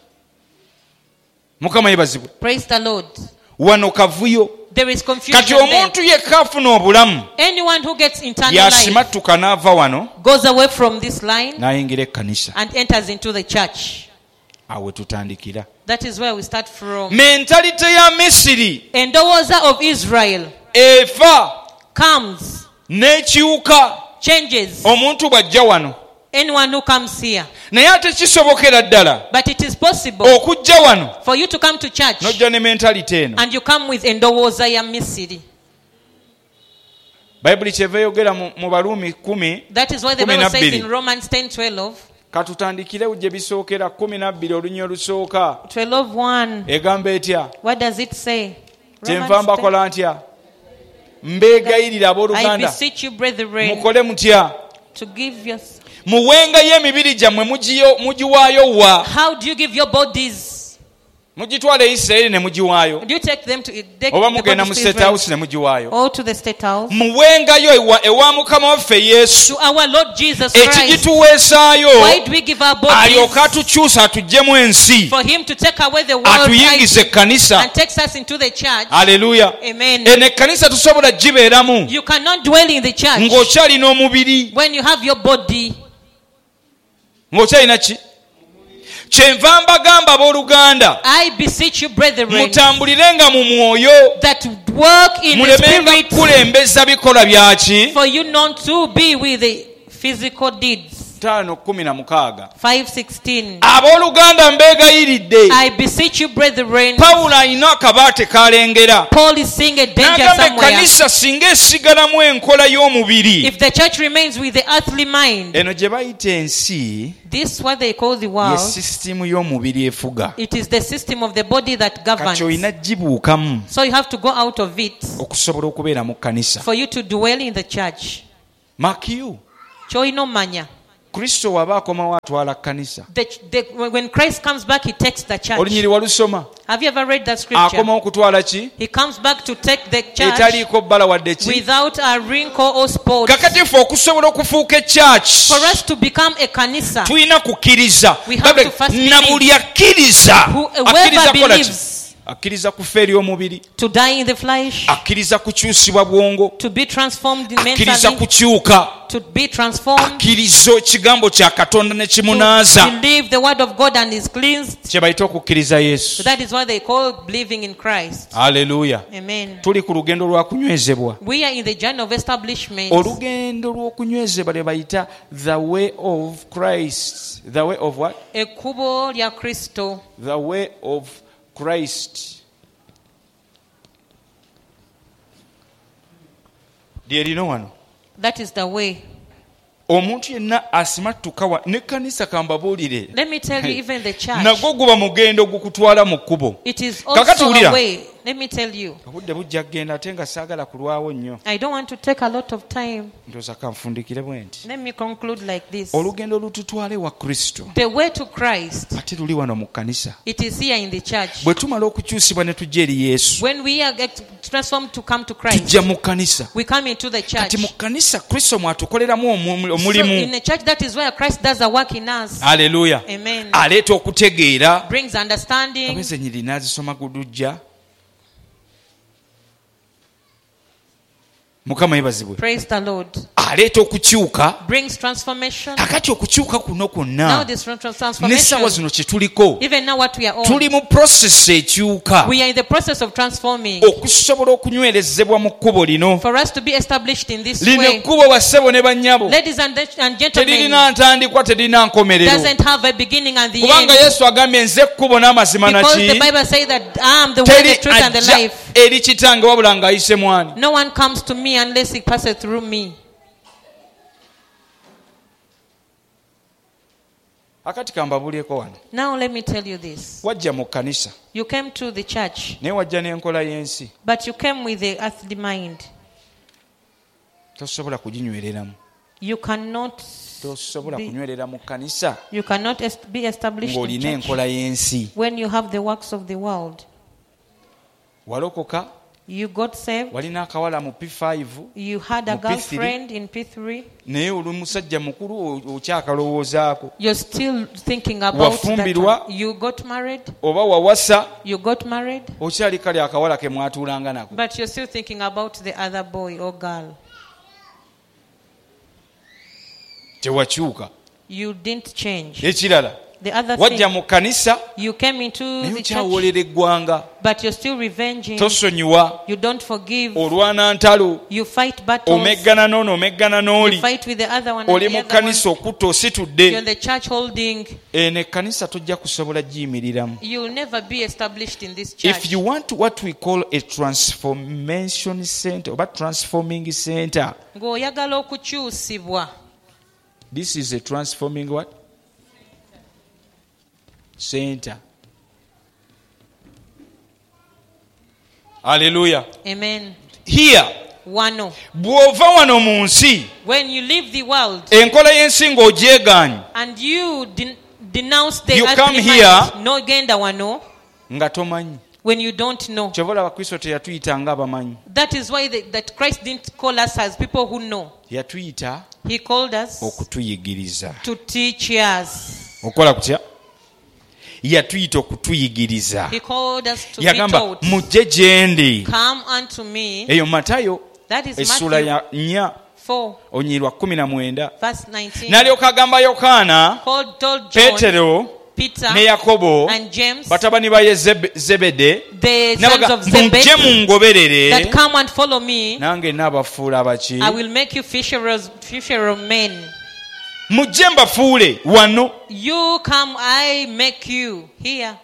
Speaker 1: Mukama yebazibwe.
Speaker 2: Praise the Lord.
Speaker 1: wano kavuyo.
Speaker 2: There is confusion
Speaker 1: kati
Speaker 2: there.
Speaker 1: omuntu yekka afuna obulamu
Speaker 2: Anyone who gets eternal life
Speaker 1: yasimattuka n'ava wano
Speaker 2: goes away from this line
Speaker 1: n'ayingira ekkanisa.
Speaker 2: and enters into the church.
Speaker 1: awe tutandikira.
Speaker 2: That is where we start from.
Speaker 1: mentalite ya Misiri
Speaker 2: Endowooza of Israel
Speaker 1: efa
Speaker 2: comes,
Speaker 1: n'ekiwuka
Speaker 2: changes.
Speaker 1: omuntu bw'ajja wano.
Speaker 2: Anyone who comes here.
Speaker 1: naye ate kisobokera ddala
Speaker 2: But it is possible
Speaker 1: okujja wano
Speaker 2: for you to come to church
Speaker 1: n'ojja ne mentalite eno.
Speaker 2: and you come with endowooza ya Misiri.
Speaker 1: bayibuli kyeva eyogera mu mu Baruumi kumi.
Speaker 2: That is why the
Speaker 1: Kumi
Speaker 2: Bible says
Speaker 1: nabbiri.
Speaker 2: in Romans ten twelve,
Speaker 1: katutandikirewo gye bisookera kumi nabbiri olunywa olusooka.
Speaker 2: twelve one.
Speaker 1: egamba etya?
Speaker 2: What does it say?
Speaker 1: kyenva
Speaker 2: Romans
Speaker 1: mbakola ntya? mbeegayirira
Speaker 2: ten. I
Speaker 1: abooluganda
Speaker 2: beseech you, brethren,
Speaker 1: mukole mutya?
Speaker 2: to give your...
Speaker 1: muwengayo emibiri gyammwe mugiyo- mugiwaayo wa?
Speaker 2: How do you give your bodies?
Speaker 1: mugitwale Isirayiri ne mugiwaayo
Speaker 2: Do you take them to take
Speaker 1: oba
Speaker 2: the
Speaker 1: mugenda
Speaker 2: bodies
Speaker 1: mu
Speaker 2: to
Speaker 1: state
Speaker 2: Israel
Speaker 1: house ne mugiwaayo
Speaker 2: or to the state house?
Speaker 1: muwengayo ewa, ewa mukama waffe Yesu
Speaker 2: To our Lord Jesus Christ.
Speaker 1: ekigituweesaayo
Speaker 2: Why do we give our bodies?
Speaker 1: alyoka atukyusa atugyemu ensi
Speaker 2: For him to take away the world
Speaker 1: atuyingize ekkanisa
Speaker 2: and takes us into the church.
Speaker 1: haleluya
Speaker 2: Amen.
Speaker 1: eno ekkanisa tosobola gibeeramu
Speaker 2: You cannot dwell in the church
Speaker 1: ng'okyalina omubiri
Speaker 2: when you have your body.
Speaker 1: ng'okyalina ki kyenva mbagamba abooluganda
Speaker 2: I beseech you, brethren,
Speaker 1: mutambulirenga mu mwoyo
Speaker 2: that work in the
Speaker 1: mulemenga
Speaker 2: spirit,
Speaker 1: kulembeza bikola byaki
Speaker 2: for you not to be with the physical deeds.
Speaker 1: tano kumi na mukaaga
Speaker 2: five sixteen.
Speaker 1: abooluganda mbeegayiridde
Speaker 2: I beseech you, brethren.
Speaker 1: pawulo alina akabaate kalengera
Speaker 2: Paul is seeing a danger
Speaker 1: n'agamba
Speaker 2: somewhere.
Speaker 1: ekkanisa singa esigalamu enkola y'omubiri
Speaker 2: If the church remains with the earthly mind,
Speaker 1: eno gye bayita ensi
Speaker 2: this what they call the
Speaker 1: ye
Speaker 2: world.
Speaker 1: sisitimu y'omubiri efuga
Speaker 2: It is the system of the body that
Speaker 1: kati
Speaker 2: governs.
Speaker 1: olina gibuukamu
Speaker 2: So you have to go out of it
Speaker 1: okusobola okubeera mu kkanisa
Speaker 2: for you to dwell in the church.
Speaker 1: makiyu
Speaker 2: Kyolina omanya.
Speaker 1: kristo waba akomawo atwala kkanisa
Speaker 2: The, the, when Christ comes back, he takes the church.
Speaker 1: olunyiri walusoma
Speaker 2: Have you ever read that scripture?
Speaker 1: akomawo kutwala ki
Speaker 2: He comes back to take the church
Speaker 1: etaliiko bbala wadde ki
Speaker 2: without a wrinkle or spot.
Speaker 1: kakati ffe okusobola okufuuka ekyaki
Speaker 2: For us to become a kanisa,
Speaker 1: tulina kukkiriza
Speaker 2: We have to first
Speaker 1: na
Speaker 2: believe.
Speaker 1: buli akkiriza
Speaker 2: Whoever
Speaker 1: akkiriza kola ki
Speaker 2: believes
Speaker 1: akkiriza kufa eri omubiri
Speaker 2: to die in the flesh,
Speaker 1: akkiriza kukyusibwa bwongo
Speaker 2: to be transformed
Speaker 1: akkiriza
Speaker 2: mentally,
Speaker 1: kukyuka
Speaker 2: to be transformed,
Speaker 1: akkiriza ekigambo kya katonda ne
Speaker 2: to
Speaker 1: kimunaaza
Speaker 2: believe the word of God and is cleansed.
Speaker 1: kye bayita okukkiriza
Speaker 2: So
Speaker 1: yesu
Speaker 2: that is what they call believing in Christ.
Speaker 1: aleluya
Speaker 2: Amen.
Speaker 1: tuli ku lugendo lwa kunywezebwa
Speaker 2: We are in the journey of establishment.
Speaker 1: olugendo lw'okunywezebwa lwe bayita the way of Christ the way of what
Speaker 2: Ekkubo lya Kristo.
Speaker 1: the way of Christ lyerino wano
Speaker 2: That is the way.
Speaker 1: omuntu yenna asimattuka wa n'ekkanisa kambabuulire
Speaker 2: Let me tell you, even the church,
Speaker 1: nagwo guba mugendo gukutwala mu kkubo
Speaker 2: it is
Speaker 1: Kakati
Speaker 2: also
Speaker 1: wulira.
Speaker 2: a way. Let me tell you,
Speaker 1: obudde bujja kgenda ate nga saagala kulwawo nnyo
Speaker 2: I don't want to take a lot of time.
Speaker 1: ndooza kanfundikire bwe nti
Speaker 2: Let me conclude like this.
Speaker 1: olugendo lututwale wa kristo
Speaker 2: The way to Christ,
Speaker 1: ate luli wano mu kkanisa
Speaker 2: it is here in the church.
Speaker 1: bwe tumala okukyusibwa ne tujja eri yesu
Speaker 2: When we are get transformed to come to Christ,
Speaker 1: tujja mu kkanisa
Speaker 2: we come into the church.
Speaker 1: kati mu kkanisa kristo mwatukoleramu omu-
Speaker 2: So
Speaker 1: omulimu
Speaker 2: in the church, that is where Christ does a work in us.
Speaker 1: aleluya
Speaker 2: Amen.
Speaker 1: aleeta okutegeera
Speaker 2: Brings understanding.
Speaker 1: abezenyiri n'azisoma gudujja mukama yebazibwe
Speaker 2: Praise the Lord.
Speaker 1: aleeta okukyuka
Speaker 2: Brings transformation.
Speaker 1: kakati okukyuka kuno
Speaker 2: Now
Speaker 1: kwonna
Speaker 2: this trans-
Speaker 1: n'essaawa
Speaker 2: transformation,
Speaker 1: zino kye tuliko
Speaker 2: even now what we are on,
Speaker 1: tuli mu process ekyuka
Speaker 2: we are in the process of transforming.
Speaker 1: okusobola okunywerezebwa mu kkubo lino
Speaker 2: For us to be established in this
Speaker 1: lino
Speaker 2: way,
Speaker 1: ekkubo bassebo ne bannyabo
Speaker 2: ladies and, and gentlemen,
Speaker 1: teririna ntandikwa teririna nkomerero
Speaker 2: doesn't have a beginning and the
Speaker 1: kubanga
Speaker 2: end.
Speaker 1: yesu agambye nze ekkubo n'amazima
Speaker 2: Because the
Speaker 1: naki
Speaker 2: Bible says that I am the way,
Speaker 1: teri
Speaker 2: the truth, and the
Speaker 1: ajja
Speaker 2: life.
Speaker 1: eri kitange wabula ng'ayise mwani
Speaker 2: No one comes to me unless he passes through me.
Speaker 1: akati kambabulyeko wano
Speaker 2: Now let me tell you this.
Speaker 1: wajja mu kkanisa
Speaker 2: You came to the church,
Speaker 1: naye wajja n'enkola y'ensi
Speaker 2: but you came with the earthly mind.
Speaker 1: tosobola kuginywereramu
Speaker 2: You cannot
Speaker 1: tosobola
Speaker 2: be,
Speaker 1: kunywerera mu kkanisa
Speaker 2: you cannot est- be established in
Speaker 1: ng'olina
Speaker 2: church
Speaker 1: enkola y'ensi
Speaker 2: when you have the works of the world.
Speaker 1: walokoka
Speaker 2: You got saved.
Speaker 1: walina akawala mu P five
Speaker 2: You had a
Speaker 1: Mu P three.
Speaker 2: girlfriend in P three.
Speaker 1: naye oli musajja mukulu o- okyakalowoozaako
Speaker 2: You're still thinking about that
Speaker 1: Wafumbirwa.
Speaker 2: one. You got married.
Speaker 1: oba wawasa
Speaker 2: You got married.
Speaker 1: okyali kale akawala ke mwatuulanga nako
Speaker 2: But you're still thinking about the other boy or girl.
Speaker 1: tewakyuka
Speaker 2: You didn't change.
Speaker 1: ekirala
Speaker 2: The other
Speaker 1: wajja
Speaker 2: thing,
Speaker 1: mu kkanisa
Speaker 2: you came into
Speaker 1: naye
Speaker 2: the church,
Speaker 1: okyawoolera eggwanga
Speaker 2: but you're still revenging.
Speaker 1: tosonyiwa
Speaker 2: You don't forgive.
Speaker 1: olwana ntalo
Speaker 2: You fight battles.
Speaker 1: omeggana n'ono omeggana
Speaker 2: You
Speaker 1: n'oli
Speaker 2: fight with the other one
Speaker 1: oli
Speaker 2: and
Speaker 1: mu
Speaker 2: the other one.
Speaker 1: kkanisa okutta
Speaker 2: You're
Speaker 1: ositudde
Speaker 2: in the church holding.
Speaker 1: eno ekkanisa tojja kusobola giyimiriramu
Speaker 2: You'll never be established in this church.
Speaker 1: if you want what we call a transformation center oba transforming center
Speaker 2: Ng'oyagala okukyusibwa.
Speaker 1: this is a transforming what center hallelujah
Speaker 2: Amen.
Speaker 1: here
Speaker 2: Wano.
Speaker 1: bw'ova wano mu nsi
Speaker 2: When you leave the world
Speaker 1: enkola y'ensi ng'ogyegaanye
Speaker 2: and you den- denounce the
Speaker 1: You
Speaker 2: earthly
Speaker 1: come
Speaker 2: mind,
Speaker 1: here.
Speaker 2: no genda wano,
Speaker 1: nga tomanyi.
Speaker 2: When you don't know.
Speaker 1: Kyova Abakristo teyatuyita nga abamanyi.
Speaker 2: That is why the, that Christ didn't call us as people who know.
Speaker 1: Yatuyita
Speaker 2: He called us
Speaker 1: okutuyigiriza.
Speaker 2: to teach us.
Speaker 1: Okola kutya? Yatuyita okutuyigiriza.
Speaker 2: He called us to
Speaker 1: Yagamba
Speaker 2: be taught.
Speaker 1: mujje gye ndi.
Speaker 2: Come unto me.
Speaker 1: Eyo Matayo
Speaker 2: That is
Speaker 1: essula ya
Speaker 2: Matthew
Speaker 1: nnya
Speaker 2: four,
Speaker 1: onyirwa kumi na mwenda.
Speaker 2: verse nineteen.
Speaker 1: N'alyoka agamba Yokaana,
Speaker 2: Called, told John,
Speaker 1: Peetero
Speaker 2: Peter,
Speaker 1: ne Yakobo
Speaker 2: and James,
Speaker 1: batabani ba Yezebe- Zebede
Speaker 2: the sons
Speaker 1: n'abaga
Speaker 2: of Zebedee,
Speaker 1: mujje mungoberere
Speaker 2: that come and follow me.
Speaker 1: nange naabafuula baki
Speaker 2: I will make you fisherers, fishermen.
Speaker 1: mujje mbafuule wano.
Speaker 2: You come, I make you here.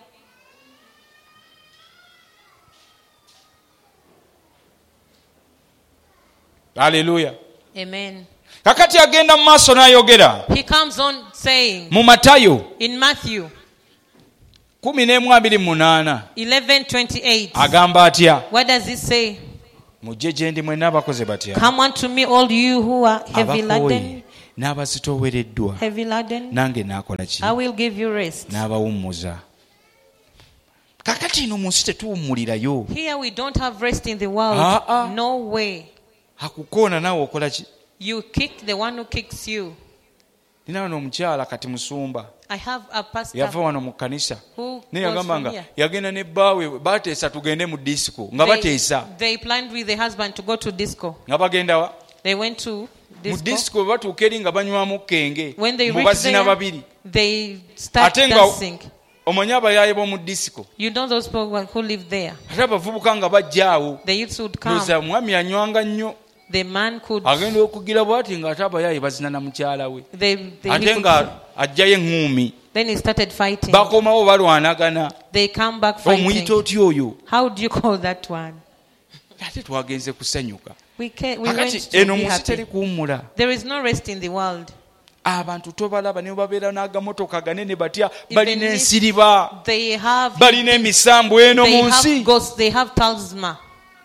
Speaker 1: Haleluya.
Speaker 2: Amen.
Speaker 1: Kakati agenda mu maaso n'ayogera
Speaker 2: He comes on saying
Speaker 1: mu Matayo
Speaker 2: in Matthew
Speaker 1: kumi n'emu abiri mu munaana
Speaker 2: eleven twenty-eight.
Speaker 1: agamba atya?
Speaker 2: What does he say?
Speaker 1: Mujje gye ndi mwenna abakoze batya?
Speaker 2: Come unto me, all you who are heavy laden,
Speaker 1: Abakooye n'abazitoowereddwa
Speaker 2: heavy laden.
Speaker 1: nange naakola ki?
Speaker 2: I will give you rest.
Speaker 1: N'abawummuza. Kakati ino mu nsi tetuwummulirayo.
Speaker 2: Here we don't have rest in the world.
Speaker 1: Ah, ah.
Speaker 2: No way.
Speaker 1: Akukoona naawe okola ki?
Speaker 2: You kick the one who kicks you.
Speaker 1: Nina wano omukyala kati musumba
Speaker 2: I have a pastor
Speaker 1: yava wano mu kkanisa
Speaker 2: who
Speaker 1: naye
Speaker 2: goes
Speaker 1: yagamba
Speaker 2: from
Speaker 1: nga
Speaker 2: here.
Speaker 1: yagenda ne bbaawe bateesa tugende mu disco nga
Speaker 2: They,
Speaker 1: bateesa
Speaker 2: they planned with the husband to go to disco.
Speaker 1: nga bagenda wa
Speaker 2: They went to
Speaker 1: mu
Speaker 2: disco.
Speaker 1: disco bwe batuuka eri nga banywamu kenge
Speaker 2: When they
Speaker 1: mu
Speaker 2: reached
Speaker 1: bazina
Speaker 2: there,
Speaker 1: babiri
Speaker 2: they start
Speaker 1: ate nga
Speaker 2: dancing.
Speaker 1: omanyi abayaaye b'omu disco
Speaker 2: You know those people who live there.
Speaker 1: ate abavubuka nga bajja awo
Speaker 2: The youths would come.
Speaker 1: loza mwami anywanga nnyo
Speaker 2: The man could.
Speaker 1: agenda okugira bwati ng'ate abayaaye bazina na mukyala we
Speaker 2: They, they, he
Speaker 1: ate
Speaker 2: could
Speaker 1: nga ajjayo eŋŋuumi
Speaker 2: then he started fighting.
Speaker 1: bakomawo balwanagana
Speaker 2: They come back
Speaker 1: omuyita
Speaker 2: fighting.
Speaker 1: otya oyo
Speaker 2: How do you call that one?
Speaker 1: ate twagenze kusanyuka.
Speaker 2: We, can, we went
Speaker 1: Akati
Speaker 2: to
Speaker 1: eno
Speaker 2: be
Speaker 1: mu nsi teri
Speaker 2: happy.
Speaker 1: kuwummula.
Speaker 2: There is no rest in the world.
Speaker 1: Abantu tobalaba ne babeera n'agamotoka ganene batya
Speaker 2: Even
Speaker 1: balina
Speaker 2: if
Speaker 1: ensiriba
Speaker 2: They have,
Speaker 1: balina emisambu eno
Speaker 2: they
Speaker 1: mu
Speaker 2: have
Speaker 1: nsi.
Speaker 2: ghosts, they have talisman.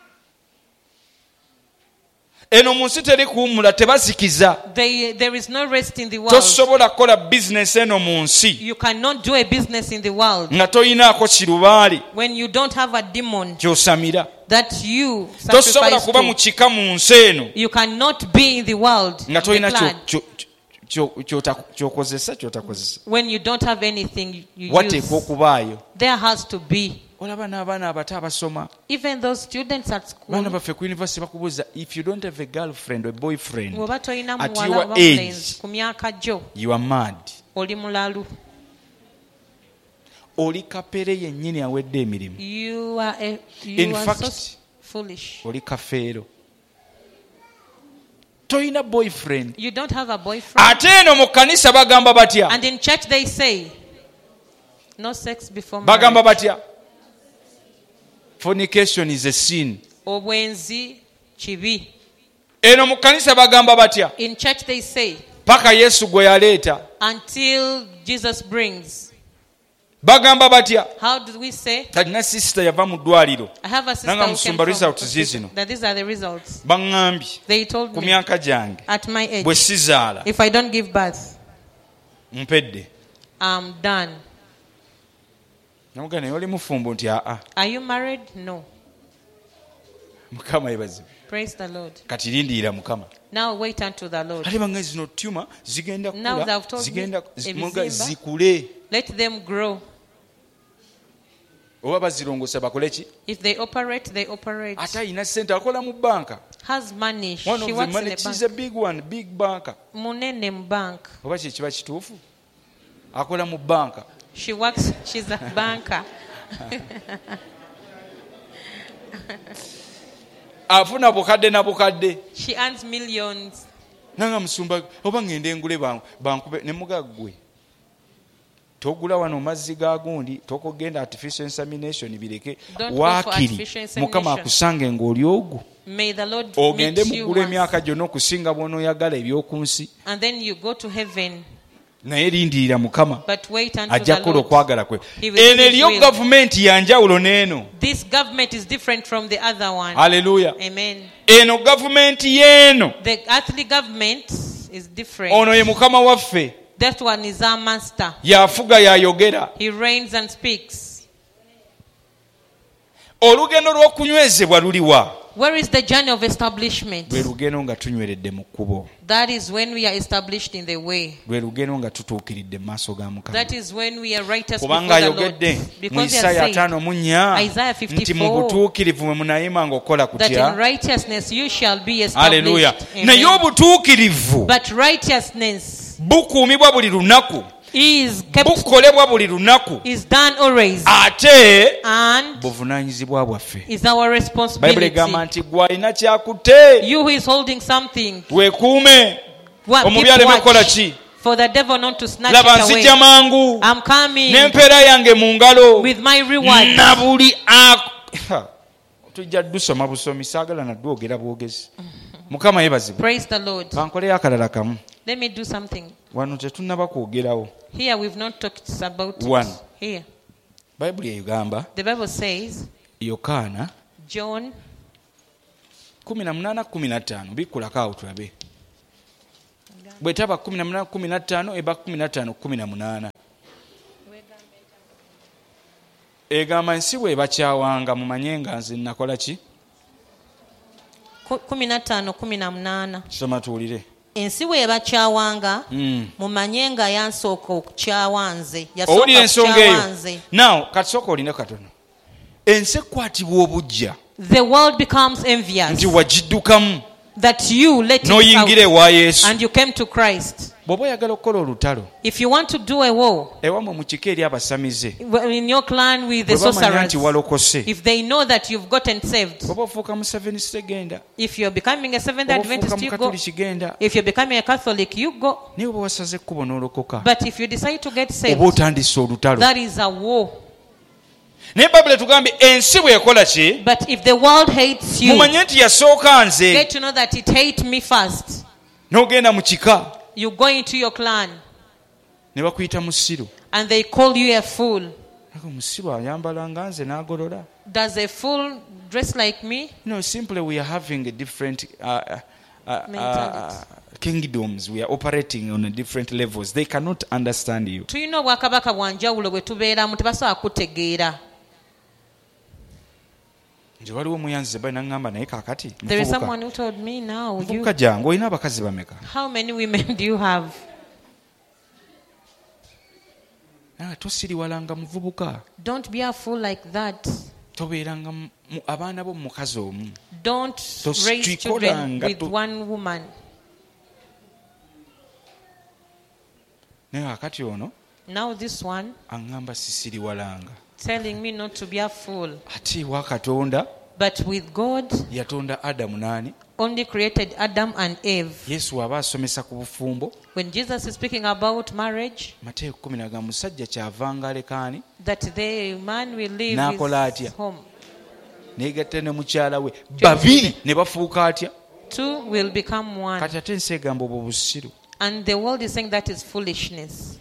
Speaker 1: Eno mu nsi teri kuwummula tebazikiza.
Speaker 2: They, there is no rest in the world.
Speaker 1: Tosobola kukola bizinesi eno mu nsi
Speaker 2: You cannot do a business in the world
Speaker 1: nga toyinaako kirubaali
Speaker 2: when you don't have a demon
Speaker 1: ky'osamira.
Speaker 2: that you
Speaker 1: Tosobola
Speaker 2: sacrifice
Speaker 1: kuba mu
Speaker 2: to.
Speaker 1: kika mu nsi eno
Speaker 2: You cannot be in the world
Speaker 1: nga
Speaker 2: in the
Speaker 1: toyina
Speaker 2: clan
Speaker 1: kyo- kyo- kyo- ky'ota- ky'okozesa ky'otakozesa.
Speaker 2: when you don't have anything you
Speaker 1: Wateekwa
Speaker 2: use.
Speaker 1: okubaayo.
Speaker 2: There has to be.
Speaker 1: Olaba n'abaana abato abasoma.
Speaker 2: Even those students at
Speaker 1: Baana
Speaker 2: school,
Speaker 1: baffe ku university bakubuuza if you don't have a girlfriend or boyfriend
Speaker 2: bw'oba tolina
Speaker 1: at
Speaker 2: muwala
Speaker 1: your
Speaker 2: oba
Speaker 1: age,
Speaker 2: mulenzi ku myaka gyo
Speaker 1: you are mad.
Speaker 2: oli mulalu.
Speaker 1: Oli kapere yennyini awedde emirimu.
Speaker 2: You are, a,
Speaker 1: In
Speaker 2: you are
Speaker 1: fact,
Speaker 2: so foolish.
Speaker 1: Oli kafeero. Toyina boyfriend.
Speaker 2: You don't have a boyfriend.
Speaker 1: Ate eno mu kkanisa bagamba batya?
Speaker 2: And in church they say, no sex before
Speaker 1: Bagamba
Speaker 2: marriage.
Speaker 1: batya? Fornication is a sin.
Speaker 2: Obwenzi kibi.
Speaker 1: Eno mu kkanisa bagamba batya?
Speaker 2: In church they say,
Speaker 1: Paka Yesu gwe yaleeta.
Speaker 2: until Jesus brings.
Speaker 1: Bagamba batya?
Speaker 2: How do we say?
Speaker 1: Talina sister yava mu ddwaliro.
Speaker 2: I have a sister
Speaker 1: Nanga
Speaker 2: who came
Speaker 1: musumba
Speaker 2: from
Speaker 1: results
Speaker 2: hospital.
Speaker 1: zizino.
Speaker 2: That these are the results.
Speaker 1: Baŋŋambye
Speaker 2: They told
Speaker 1: ku
Speaker 2: me
Speaker 1: myaka gyange
Speaker 2: at my age,
Speaker 1: bwe sizaala
Speaker 2: if I don't give birth,
Speaker 1: mpedde.
Speaker 2: I'm done.
Speaker 1: Namugamba naye oli mufumbo nti aa.
Speaker 2: Are you married? No.
Speaker 1: Mukama yebazibu.
Speaker 2: Praise the Lord.
Speaker 1: Kati lindiira Mukama.
Speaker 2: Now wait unto the Lord.
Speaker 1: Ate bange zino tuma zigenda
Speaker 2: Now
Speaker 1: kula
Speaker 2: they've told
Speaker 1: zigenda
Speaker 2: me,
Speaker 1: zi- muga
Speaker 2: ebizimba.
Speaker 1: zikule
Speaker 2: Let them grow.
Speaker 1: oba bazirongosa bakole ki?
Speaker 2: If they operate, they operate.
Speaker 1: Ate ayina ssente akola mu banka.
Speaker 2: Has money.
Speaker 1: One
Speaker 2: She
Speaker 1: of
Speaker 2: works
Speaker 1: them
Speaker 2: in a
Speaker 1: she's a
Speaker 2: bank.
Speaker 1: big one, big banker.
Speaker 2: Munene mu bank.
Speaker 1: Oba kye kiba kituufu? Akola mu banka.
Speaker 2: She works, she's a banker.
Speaker 1: Afuna bukadde na bukadde.
Speaker 2: She earns millions.
Speaker 1: Nanga musumba oba ngende ngule banku bankube ne mugaggwe. Togula wano mazzi ga gundi tokogenda artificial insemination bireke
Speaker 2: Don't go for
Speaker 1: waakiri
Speaker 2: artificial insemination.
Speaker 1: Mukama akusange ng'oli ogwo.
Speaker 2: May the Lord
Speaker 1: Ogende
Speaker 2: meet you
Speaker 1: mugula
Speaker 2: once.
Speaker 1: emyaka gyonna okusinga bw'onooyagala eby'oku nsi.
Speaker 2: And then you go to heaven.
Speaker 1: Naye lindirira Mukama
Speaker 2: But wait until
Speaker 1: ajja
Speaker 2: the
Speaker 1: kukola
Speaker 2: Lord.
Speaker 1: okwagala kwe.
Speaker 2: He will
Speaker 1: Eno
Speaker 2: do his
Speaker 1: eriyo
Speaker 2: will.
Speaker 1: gavumenti ya njawulo n'eno.
Speaker 2: This government is different from the other one.
Speaker 1: Haleluya.
Speaker 2: Amen.
Speaker 1: Eno gavumenti y'eno.
Speaker 2: The earthly government is different.
Speaker 1: Ono ye Mukama waffe.
Speaker 2: That one is our master.
Speaker 1: Yafuga yayogera.
Speaker 2: He reigns and speaks.
Speaker 1: olugendo lw'okunywezebwa luliwa?
Speaker 2: Where is the journey of establishment?
Speaker 1: lwe lugendo nga tunyweredde mu kkubo.
Speaker 2: That is when we are established in the way.
Speaker 1: lwe lugendo nga tutuukiridde mu maaso ga Mukama.
Speaker 2: That is when we are righteous before
Speaker 1: kubanga
Speaker 2: the Lord.
Speaker 1: ayogedde mu
Speaker 2: Because he
Speaker 1: Isaaya
Speaker 2: has said,
Speaker 1: ataano mu nnya
Speaker 2: Isaiah
Speaker 1: nti
Speaker 2: fifty-four,
Speaker 1: mu butuukirivu mwe munayima ng'okola
Speaker 2: that in
Speaker 1: kutya.
Speaker 2: righteousness you shall be
Speaker 1: Haleluya.
Speaker 2: established.
Speaker 1: naye obutuukirivu
Speaker 2: But righteousness
Speaker 1: bukuumibwa buli lunaku,
Speaker 2: is kept,
Speaker 1: bukolebwa buli lunaku,
Speaker 2: is done always,
Speaker 1: ate
Speaker 2: and
Speaker 1: buvunaanyizibwa bwaffe.
Speaker 2: is our
Speaker 1: bayibuli
Speaker 2: responsibility.
Speaker 1: egamba nti gwe alina kyakutte
Speaker 2: You who is holding something,
Speaker 1: weekuume
Speaker 2: wa-
Speaker 1: omubi
Speaker 2: keep
Speaker 1: aleme kukola
Speaker 2: watch
Speaker 1: ki.
Speaker 2: for the devil not to snatch
Speaker 1: laba
Speaker 2: it
Speaker 1: nzijja
Speaker 2: away.
Speaker 1: mangu
Speaker 2: I'm coming
Speaker 1: n'empeera yange mu ngalo
Speaker 2: with my reward.
Speaker 1: na buli ak- tujja dusoma busomi saagala naddwogera bwogezi. Mukama yeebazibwe.
Speaker 2: Praise the Lord.
Speaker 1: kankoleyo akalala kamu.
Speaker 2: Let me do something.
Speaker 1: wano tetunnaba kwogerawo.
Speaker 2: Here we've not talked about
Speaker 1: One.
Speaker 2: it. Here.
Speaker 1: bayibuli egamba
Speaker 2: The Bible says,
Speaker 1: yokaana
Speaker 2: John
Speaker 1: kumi na munaana kumi na ttaano bikkulako awo tulabe. bwetaba kumi na munaana kumi na ttaano eba kumi na ttaano kumi na munaana. egamba ensi bwebakyawanga mumanye nga nze nakola ki.
Speaker 2: ku- kumi na ttaano kumi na munaana.
Speaker 1: Soma tuwulire.
Speaker 2: Ensi bwebakyawanga
Speaker 1: Mm.
Speaker 2: mumanye nga yansooka okukyawa nze.
Speaker 1: owulira
Speaker 2: Yasooka
Speaker 1: ensonga
Speaker 2: kukyawa
Speaker 1: eyo.
Speaker 2: nze.
Speaker 1: Now katisooka olina katono. ensi ekwatibwa obujja
Speaker 2: The world becomes envious
Speaker 1: nti wagiddukamu
Speaker 2: that you let it
Speaker 1: n'oyingira
Speaker 2: out
Speaker 1: ewa Yesu.
Speaker 2: and you came to Christ.
Speaker 1: bw'oba oyagala okukola olutalo
Speaker 2: If you want to do a war
Speaker 1: ewamwe mu kika eri abasamize
Speaker 2: in your clan with the
Speaker 1: bwe bamanya
Speaker 2: sorcerers,
Speaker 1: nti walokose,
Speaker 2: if they know that you've gotten saved,
Speaker 1: bw'oba ofuuka mu Seventh Day genda,
Speaker 2: if you're becoming a Seventh
Speaker 1: bw'oba ofuuka
Speaker 2: Adventist,
Speaker 1: mu
Speaker 2: you go.
Speaker 1: Katoliki genda,
Speaker 2: If you're becoming a Catholic, you go.
Speaker 1: naye bwe wasaze ekkubo n'olokoka
Speaker 2: But if you decide to get saved,
Speaker 1: oba otandise olutalo.
Speaker 2: that is a war.
Speaker 1: naye Bayibuli etugambye ensi bw'ekola ki,
Speaker 2: But if the world hates you,
Speaker 1: mumanye nti yasooka nze.
Speaker 2: get to know that it hates me first.
Speaker 1: n'ogenda mu kika
Speaker 2: You go into your clan
Speaker 1: ne bakuyita musiru.
Speaker 2: and they call you a fool.
Speaker 1: Ako musiru ayambala nga nze n'agolola.
Speaker 2: Does a fool dress like me?
Speaker 1: No, simply we are having a different uh, uh, uh,
Speaker 2: Mentality.
Speaker 1: kingdoms. We are operating on a different levels. They cannot understand you.
Speaker 2: Tulina obwakabaka bwa njawulo bwe tubeeramu tebasobola kutegeera.
Speaker 1: nje waliwo omuyanzi balina ngamba naye kaakati
Speaker 2: There is
Speaker 1: muvubuka
Speaker 2: someone who told me now, you,
Speaker 1: muvubuka jangu olina abakazi bameka?
Speaker 2: how many women do you have?
Speaker 1: naye tosiriwalanga muvubuka,
Speaker 2: Don't be a fool like that.
Speaker 1: tobeeranga mu- mu- abaana bo mu mukazi omu.
Speaker 2: Don't
Speaker 1: Tos-
Speaker 2: raise children
Speaker 1: tuikolanga
Speaker 2: with
Speaker 1: tu-
Speaker 2: one woman.
Speaker 1: naye kakati ono
Speaker 2: Now this one
Speaker 1: aŋŋamba sisiriwalanga.
Speaker 2: telling me not to be a fool.
Speaker 1: ate wa Katonda
Speaker 2: But with God,
Speaker 1: yatonda Adamu n'ani?
Speaker 2: only created Adam and Eve.
Speaker 1: Yesu aba asomesa ku bufumbo,
Speaker 2: When Jesus is speaking about marriage,
Speaker 1: Mateeka kumi na ga musajja kyavanga alekaani
Speaker 2: that the man will leave
Speaker 1: N'akola atya?
Speaker 2: his home.
Speaker 1: neegatta ne mukyala we babiri ne bafuuka atya?
Speaker 2: Two will become one.
Speaker 1: Kati ate ensi egamba obwo busiru.
Speaker 2: And the world is saying that is foolishness.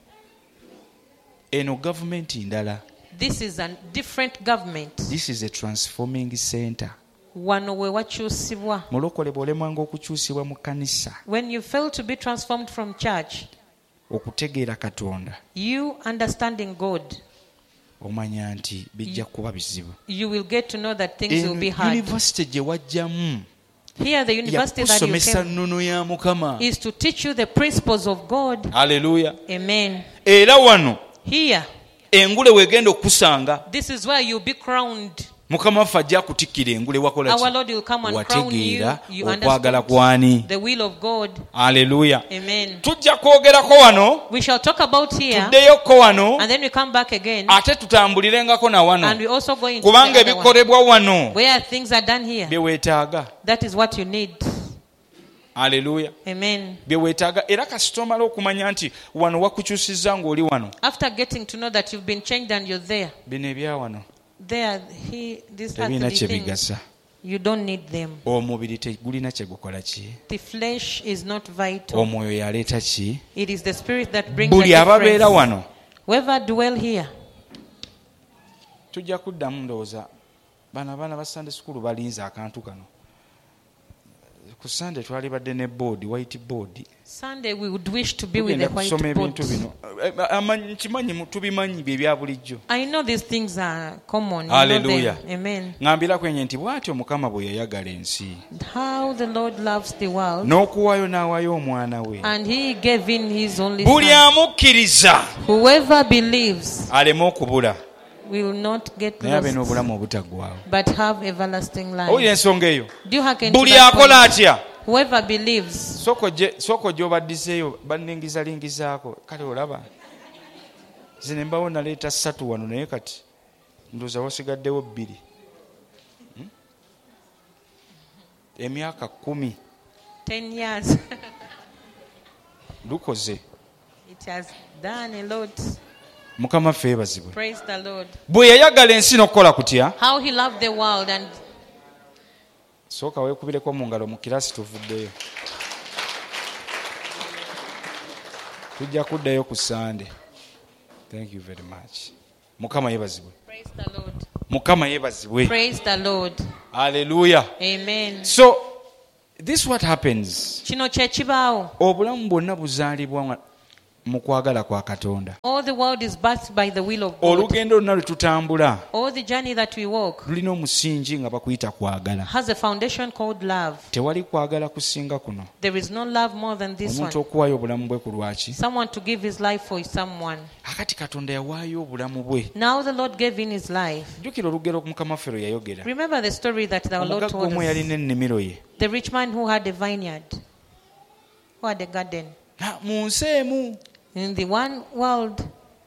Speaker 1: Eno gavumenti ndala.
Speaker 2: This is a different government.
Speaker 1: This is a transforming center.
Speaker 2: Wano we wakyusibwa.
Speaker 1: mulokole bw'olemwanga okukyusibwa mu kkanisa
Speaker 2: When you fail to be transformed from church,
Speaker 1: okutegeera Katonda,
Speaker 2: you understanding God,
Speaker 1: omanya nti bijja kuba bizibu.
Speaker 2: you will get to know that things will be
Speaker 1: Eno
Speaker 2: hard.
Speaker 1: yunivasite gye wajjamu
Speaker 2: Here, the university that you
Speaker 1: yakusomesa
Speaker 2: came
Speaker 1: nnono ya Mukama.
Speaker 2: is to teach you the principles of God.
Speaker 1: Haleluya.
Speaker 2: Amen.
Speaker 1: Era wano
Speaker 2: Here,
Speaker 1: engule weegenda okusanga
Speaker 2: this is where you'll be crowned.
Speaker 1: Mukama waffe ajja akutikkira engule wakola
Speaker 2: Our
Speaker 1: ki?
Speaker 2: Lord will come and crown you.
Speaker 1: Wategeera
Speaker 2: You
Speaker 1: okwagala
Speaker 2: understand
Speaker 1: kwani.
Speaker 2: the will of God.
Speaker 1: Haleluya.
Speaker 2: Amen.
Speaker 1: Tujja kwogerako wano,
Speaker 2: We shall talk about here,
Speaker 1: tuddeyoko wano,
Speaker 2: and then we come back again,
Speaker 1: ate tutambulirengako na
Speaker 2: and
Speaker 1: wano,
Speaker 2: we also go into
Speaker 1: kubanga
Speaker 2: the other one,
Speaker 1: ebikolebwa wano
Speaker 2: where things are done here.
Speaker 1: bye weetaaga.
Speaker 2: That is what you need.
Speaker 1: Haleluya.
Speaker 2: Amen.
Speaker 1: bye weetaaga. Era kasita omala okumanya nti wano wakukyusizza ng'oli wano,
Speaker 2: After getting to know that you've been changed and you're there,
Speaker 1: bino ebya wano
Speaker 2: there, he, these
Speaker 1: tebirina
Speaker 2: earthly
Speaker 1: kye
Speaker 2: things,
Speaker 1: bigasa.
Speaker 2: you don't need them.
Speaker 1: Omubiri tegulina kye gukola ki?
Speaker 2: The flesh is not vital.
Speaker 1: Omwoyo yaleeta ki?
Speaker 2: It is the spirit that brings
Speaker 1: Buli
Speaker 2: the
Speaker 1: ababeera
Speaker 2: difference.
Speaker 1: wano
Speaker 2: Whoever dwell here,
Speaker 1: tujja kuddamu ndowooza bano abaana ba Sunday school balinze akantu kano ku Sunday twali badde ne board white board.
Speaker 2: Sunday we would wish to be with the white board.
Speaker 1: Nkimanyi tubimanyi bye bya bulijjo.
Speaker 2: I know these things are common.
Speaker 1: Hallelujah.
Speaker 2: Amen.
Speaker 1: Ngambira kwenye nti bw'atyo Mukama bwe yayagala ensi.
Speaker 2: How the Lord loves the world.
Speaker 1: N'okuwaayo n'awaayo omwana we.
Speaker 2: And he gave in his only
Speaker 1: Buli
Speaker 2: son.
Speaker 1: amukkiriza.
Speaker 2: Whoever believes
Speaker 1: aleme okubula.
Speaker 2: will not get
Speaker 1: naye abe
Speaker 2: lost,
Speaker 1: n'obulamu obutaggwaawo.
Speaker 2: but have everlasting life.
Speaker 1: Owulira ensonga eyo.
Speaker 2: Do you hearken to
Speaker 1: Buli
Speaker 2: that
Speaker 1: akola
Speaker 2: point?
Speaker 1: atya.
Speaker 2: Whoever believes.
Speaker 1: Soko gy'obaddiseeyo banningizalingizaako kale olaba zine mbawo naleeta ssatu wano naye kati ndowooza wasigaddewo bbiri. Hmm? Emyaka kumi
Speaker 2: Ten years.
Speaker 1: lukoze.
Speaker 2: It has done a lot.
Speaker 1: Mukama ffe yeebazibwe.
Speaker 2: Praise the Lord.
Speaker 1: Bwe yayagala ensi n'okukola kutya.
Speaker 2: How he loved the world. And
Speaker 1: sooka weekubireko mu ngalo mu kiraasi tuvuddeyo. Tujja kuddayo ku Sunday. Thank you very much. Mukama yeebazibwe.
Speaker 2: praise the Lord.
Speaker 1: Mukama yeebazibwe.
Speaker 2: Praise the Lord.
Speaker 1: Hallelujah.
Speaker 2: Amen.
Speaker 1: So this what happens.
Speaker 2: Kino kye kibaawo.
Speaker 1: Obulamu bwonna buzaalibwa mu kwagala kwa Katonda.
Speaker 2: All the world is birthed by the will of God.
Speaker 1: Olugendo lwonna lwe tutambula
Speaker 2: All the journey that we walk
Speaker 1: lulina omusingi nga bakuyita kwagala.
Speaker 2: has a foundation called love.
Speaker 1: Tewali kwagala kusinga kuno.
Speaker 2: There is no love more than this
Speaker 1: Omuntu
Speaker 2: one.
Speaker 1: okuwaayo obulamu bwe ku lwaki.
Speaker 2: Someone to give his life for someone.
Speaker 1: Akati Katonda yawaayo obulamu bwe.
Speaker 2: Now the Lord gave in his life.
Speaker 1: Jjukira olugero Mukama ffe lwe yayogera.
Speaker 2: Remember the story that our Lord
Speaker 1: Omugagga
Speaker 2: told
Speaker 1: omu
Speaker 2: us.
Speaker 1: yalina ennimiro ye.
Speaker 2: The rich man who had a vineyard, who had a garden.
Speaker 1: Na mu nsi emu.
Speaker 2: In the one world.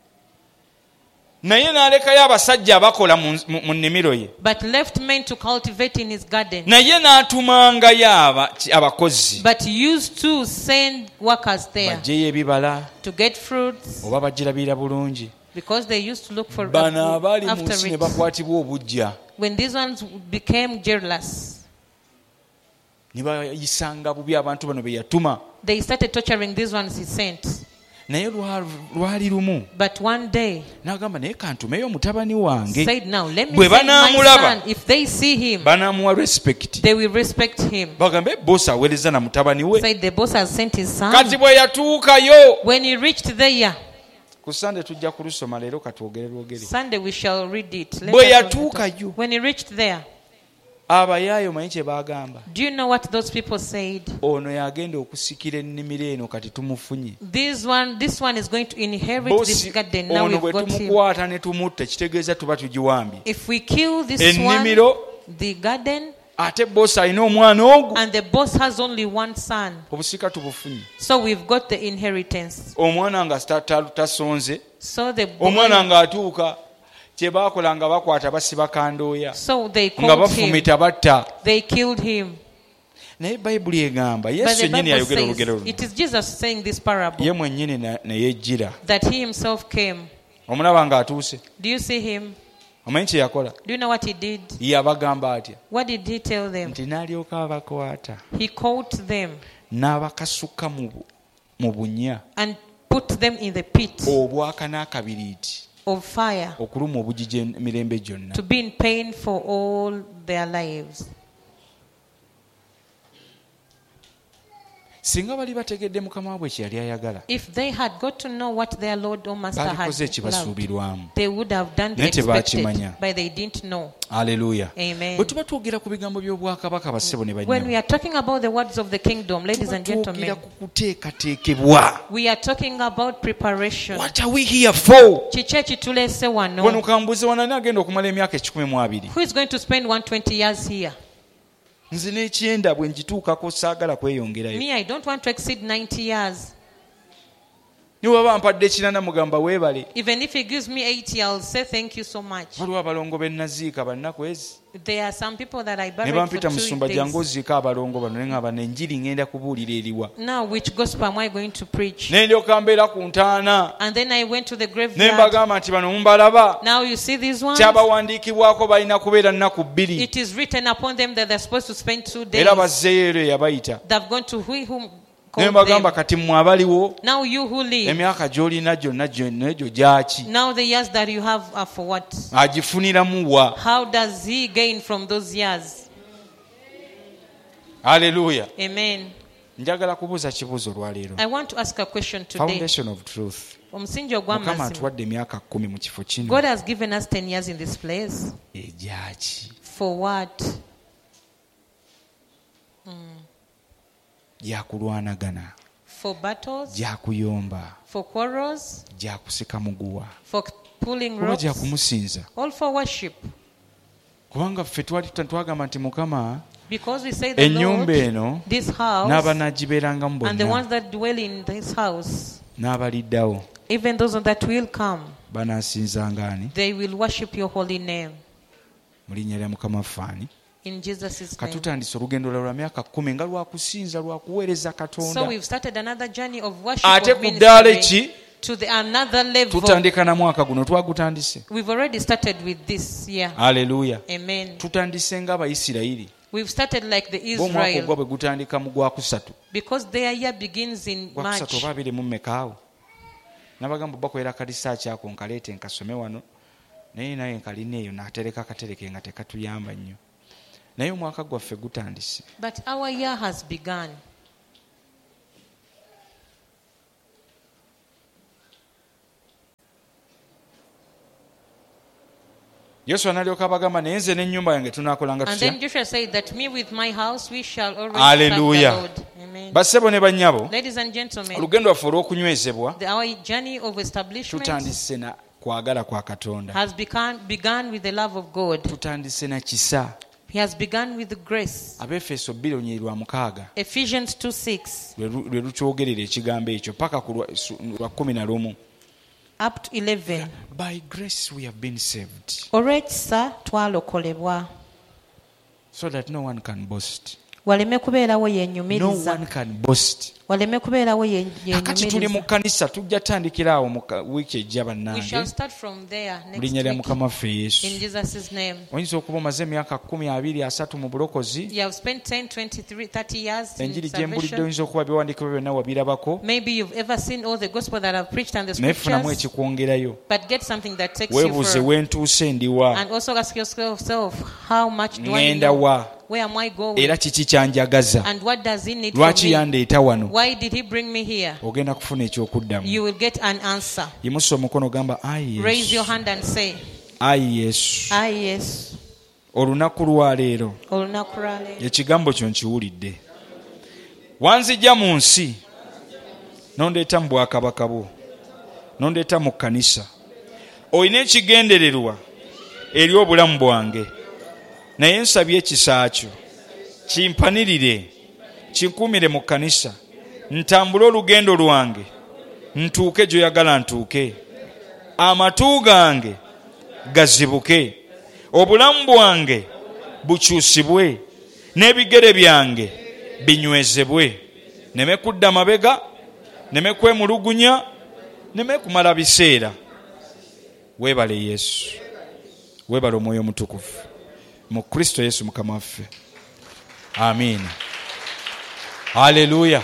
Speaker 1: Naye n'alekayo abasajja abakola mu nnimiro ye.
Speaker 2: But left men to cultivate in his garden.
Speaker 1: Naye n'atumangayo abakozi.
Speaker 2: But used to send workers there.
Speaker 1: Baggyeyo ebibala.
Speaker 2: To get fruits.
Speaker 1: Oba bagirabira bulungi.
Speaker 2: Because they used to look for
Speaker 1: bano abaali mu
Speaker 2: after
Speaker 1: nsi ne
Speaker 2: it.
Speaker 1: bakwatibwa obujja.
Speaker 2: When these ones became jealous,
Speaker 1: ne bayisanga bubi abantu bano be yatuma.
Speaker 2: they started torturing these ones he sent.
Speaker 1: Naye lwali lumu
Speaker 2: But one day
Speaker 1: n'agamba naye kantumeyo mutabani wange.
Speaker 2: said, now let me
Speaker 1: Bwe
Speaker 2: send my
Speaker 1: banaamulaba,
Speaker 2: son. If they see him,
Speaker 1: banaamuwa respect.
Speaker 2: they will respect him.
Speaker 1: Bagambe bosi aweereza na mutabani we.
Speaker 2: Said the boss has sent his son.
Speaker 1: Kati bwe yatuukayo.
Speaker 2: When he reached there,
Speaker 1: Ku Sunday tujja kulusoma leero katwogere lwogere.
Speaker 2: Sunday we shall read it. Let
Speaker 1: Bwe
Speaker 2: us
Speaker 1: yatuukayo.
Speaker 2: When he reached there,
Speaker 1: Abayaayo manyi kye baagamba.
Speaker 2: do you know what those people said?
Speaker 1: Ono yagenda okusikira ennimiro eno kati tumufunye.
Speaker 2: This one, this one is going to inherit this
Speaker 1: Bosi
Speaker 2: garden. Now
Speaker 1: ono
Speaker 2: we've
Speaker 1: bwe
Speaker 2: got him.
Speaker 1: tumukwata ne tumutta kitegeeza tuba tugiwambye.
Speaker 2: If we kill this
Speaker 1: Ennimiro.
Speaker 2: one, the garden,
Speaker 1: Ate bosi alina omwana ogwo.
Speaker 2: and the boss has only one son,
Speaker 1: Obusika tubufunye.
Speaker 2: so we've got the inheritance.
Speaker 1: Omwana nga ta- ta- tasonze.
Speaker 2: So the
Speaker 1: Omwana
Speaker 2: boy,
Speaker 1: ng'atuuka kye baakola nga bakwata basiba kandooya.
Speaker 2: so they
Speaker 1: Nga
Speaker 2: called him.
Speaker 1: bafumita batta.
Speaker 2: They killed him.
Speaker 1: Naye Bayibuli egamba
Speaker 2: But
Speaker 1: Yesu
Speaker 2: the
Speaker 1: yennyini
Speaker 2: Bible
Speaker 1: yayogera olugero
Speaker 2: says,
Speaker 1: luno.
Speaker 2: it is Jesus saying this parable,
Speaker 1: Ye mwennyini na- ne yejjira.
Speaker 2: that he himself came.
Speaker 1: Omulaba ng'atuuse.
Speaker 2: Do you see him?
Speaker 1: Omanyi kye yakola?
Speaker 2: Do you know what he did?
Speaker 1: Yabagamba atya?
Speaker 2: What did he tell them?
Speaker 1: Nti n'alyoka abakwata.
Speaker 2: He caught them
Speaker 1: N'abakasuka mu bu- mu bunya.
Speaker 2: and put them in the pit
Speaker 1: Obwaka n'akabiriiti.
Speaker 2: of fire
Speaker 1: Okuluma obugigi emirembe gyonna.
Speaker 2: to be in pain for all their lives.
Speaker 1: Singa bali bategedde Mukama waabwe kye yali ayagala.
Speaker 2: If they had got to know what their Lord or Master had
Speaker 1: Balikoze
Speaker 2: loved,
Speaker 1: ekibasuubirwamu.
Speaker 2: they would have done the
Speaker 1: Naye
Speaker 2: expected,
Speaker 1: tebaakimanya.
Speaker 2: but they didn't know.
Speaker 1: Haleluya.
Speaker 2: Amen.
Speaker 1: Bwe tuba twogera ku bigambo by'obwakabaka bassebo ne
Speaker 2: When
Speaker 1: bannyabo.
Speaker 2: we are talking about the words of the kingdom, ladies and
Speaker 1: Twogera
Speaker 2: gentlemen,
Speaker 1: ku kuteekateekebwa.
Speaker 2: we are talking about preparation.
Speaker 1: What are we here for?
Speaker 2: Kiki ekituleese
Speaker 1: Wano
Speaker 2: wano?
Speaker 1: kambuze wanani agenda okumala emyaka ekikumi mu abiri.
Speaker 2: Who is going to spend one hundred twenty years here?
Speaker 1: Nze n'ekyenda bwe ngituukako saagala kweyongerayo.
Speaker 2: Me, I don't want to exceed ninety years.
Speaker 1: Ne bw'aba mpadde ekirana mugamba weebale.
Speaker 2: Even if he gives me eighty, I'll say thank you so much.
Speaker 1: Waliwo abalongo be naziika bannaku ezi.
Speaker 2: There are some people that I
Speaker 1: Ne
Speaker 2: buried for
Speaker 1: bampita
Speaker 2: two
Speaker 1: musumba jangu
Speaker 2: days.
Speaker 1: oziika abalongo bano ne ngamba n'enjiri ngenda kubuulira eriwa.
Speaker 2: Now, which gospel am I going to preach?
Speaker 1: Ne ndyoka mbeera ku ntaana.
Speaker 2: And then I went to the
Speaker 1: Ne
Speaker 2: graveyard.
Speaker 1: mbagamba nti bano mumbalaba.
Speaker 2: Now you see these ones?
Speaker 1: Kyabawandiikibwako balina kubeera nnaku bbiri.
Speaker 2: It is written upon them that they're supposed to spend two days.
Speaker 1: Era bazzeeyo ero yabayita.
Speaker 2: They've gone to who whom
Speaker 1: Ne
Speaker 2: called
Speaker 1: mbagamba
Speaker 2: them.
Speaker 1: kati mmwe abaliwo
Speaker 2: Now you who live,
Speaker 1: emyaka gy'olina gyonna egyo gyaki?
Speaker 2: now the years that you have are for what?
Speaker 1: Agifuniramu wa?
Speaker 2: How does he gain from those years?
Speaker 1: Hallelujah.
Speaker 2: Amen.
Speaker 1: Njagala kubuuza kibuuzo lwaleero.
Speaker 2: I want to ask a question today.
Speaker 1: Foundation of truth.
Speaker 2: Omusingi
Speaker 1: Mukama
Speaker 2: ogw'amazima.
Speaker 1: atuwadde emyaka kumi mu kifo kino.
Speaker 2: God has given us ten years in this place.
Speaker 1: Ejaki.
Speaker 2: For what?
Speaker 1: Gyakulwanagana.
Speaker 2: For battles.
Speaker 1: Gyakuyomba.
Speaker 2: For quarrels.
Speaker 1: Gyakusika muguwa.
Speaker 2: For pulling
Speaker 1: Oba
Speaker 2: ropes.
Speaker 1: gyakumusinza.
Speaker 2: All for worship.
Speaker 1: Kubanga ffe twali twagamba nti Mukama
Speaker 2: Because we say the
Speaker 1: ennyumba
Speaker 2: Lord,
Speaker 1: eno
Speaker 2: this house,
Speaker 1: n'abanaagibeerangamu
Speaker 2: and the ones
Speaker 1: bonna
Speaker 2: that dwell in this house,
Speaker 1: n'abaliddawo
Speaker 2: even those that will come,
Speaker 1: banaasinzanga ani
Speaker 2: they will worship your holy name.
Speaker 1: mu linnya lya Mukama ffaani.
Speaker 2: In Jesus' name.
Speaker 1: Katutandise olugendo lwa myaka kumi nga lwakusinza lwakuweereza
Speaker 2: So
Speaker 1: Katonda.
Speaker 2: we've started another journey of worship,
Speaker 1: Ate
Speaker 2: of
Speaker 1: ku ddaala
Speaker 2: ministry
Speaker 1: ki
Speaker 2: to the another level.
Speaker 1: tutandika na mwaka guno twagutandise.
Speaker 2: We've already started with this year.
Speaker 1: Haleluya.
Speaker 2: Amen.
Speaker 1: Tutandise ng'Abayisirayiri.
Speaker 2: We've started like the
Speaker 1: Omwaka ogwa
Speaker 2: Israel,
Speaker 1: bwe gutandika mu gwakusatu.
Speaker 2: because their year begins in
Speaker 1: Gwakusatu
Speaker 2: March.
Speaker 1: oba abiri mu mmekaawo. Nabagamba bakolera kalisaaki ako nkaleete nkasome wano. Naye naye nkalina eyo n'atereka akatereke nga tekatuyamba nnyo. Naye omwaka gwaffe gutandise.
Speaker 2: But our year has begun.
Speaker 1: Yesu analyoka abagamba naye nze n'ennyumba yange tunaakolanga
Speaker 2: And
Speaker 1: tutya?
Speaker 2: then Joshua said that me with my house we shall always
Speaker 1: Hallelujah.
Speaker 2: serve the Lord. Amen.
Speaker 1: Bassebo ne bannyabo,
Speaker 2: Ladies and gentlemen,
Speaker 1: olugendo lwaffe olw'okunywezebwa
Speaker 2: the, our journey of establishment
Speaker 1: tutandise na kwagala kwa Katonda.
Speaker 2: has begun, begun with the love of God.
Speaker 1: Tutandise na kisa.
Speaker 2: He has begun with grace.
Speaker 1: Abefeso bbiri onyeri lwa mukaaga
Speaker 2: Ephesians two six
Speaker 1: lwe lu- lwe lukyogerera ekigambo ekyo paka ku lwa- su- lwa kumi na lumu.
Speaker 2: up to eleven.
Speaker 1: By grace we have been saved
Speaker 2: Olw'ekisa twalokolebwa
Speaker 1: so that no one can boast.
Speaker 2: waleme kubeerawo
Speaker 1: No
Speaker 2: yeenyumiriza
Speaker 1: one can boast.
Speaker 2: waleme kubeerawo ye-
Speaker 1: Akati tuli mu
Speaker 2: yeenyumiriza.
Speaker 1: kkanisa tujja tandikira awo mu ka- wiiki ejja
Speaker 2: We shall
Speaker 1: bannange
Speaker 2: start from there
Speaker 1: mu
Speaker 2: next
Speaker 1: linnya lya
Speaker 2: week
Speaker 1: Mukama waffe Yesu.
Speaker 2: in Jesus' name.
Speaker 1: Oyinza okuba omaze emyaka kumi abiri asatu mu bulokozi.
Speaker 2: You have spent ten, twenty-three, thirty years in
Speaker 1: Enjiri gye mbulidde
Speaker 2: salvation.
Speaker 1: oyinza okuba byewandiikibwa byonna wabirabako.
Speaker 2: Maybe you've ever seen all the gospel that I've preached and the
Speaker 1: Naye funamu
Speaker 2: scriptures,
Speaker 1: ekikwongerayo.
Speaker 2: but get something that takes you
Speaker 1: Weebuuze
Speaker 2: further.
Speaker 1: wentuuse ndiwa.
Speaker 2: And also ask yourself, how much do I
Speaker 1: Ngenda
Speaker 2: know?
Speaker 1: wa.
Speaker 2: Where am I going?
Speaker 1: Era kiki kyanjagaza.
Speaker 2: And what does he need from
Speaker 1: Lwaki
Speaker 2: me?
Speaker 1: yandeeta wano?
Speaker 2: Why did he bring me here?
Speaker 1: Ogenda kufuna ekyokuddamu.
Speaker 2: You will get an answer.
Speaker 1: Yimusa omukono gamba ayi
Speaker 2: Raise your
Speaker 1: Yesu.
Speaker 2: hand and say,
Speaker 1: Ayi Yesu.
Speaker 2: ah yes.
Speaker 1: Olunaku lwaleero
Speaker 2: Olunaku lwa leero.
Speaker 1: ekigambo kyo nkiwulidde. Wanzijja mu nsi nondeeta mu bwakabaka bwo, nondeeta mu kkanisa. Olina ekigendererwa eri obulamu bwange, naye nsabye ekisa kyo kimpanirire, kinkuumire mu kkanisa, ntambule olugendo lwange, ntuuke gy'oyagala ntuuke, amatu gange gazibuke, obulamu bwange bukyusibwe, n'ebigere byange binywezebwe, neme kudda mabega, neme kwemulugunya, neme kumala biseera. Weebale Yesu, weebale Omwoyo Omutukuvu mu Kristo Yesu Mukama waffe. Amiina. Haleluya.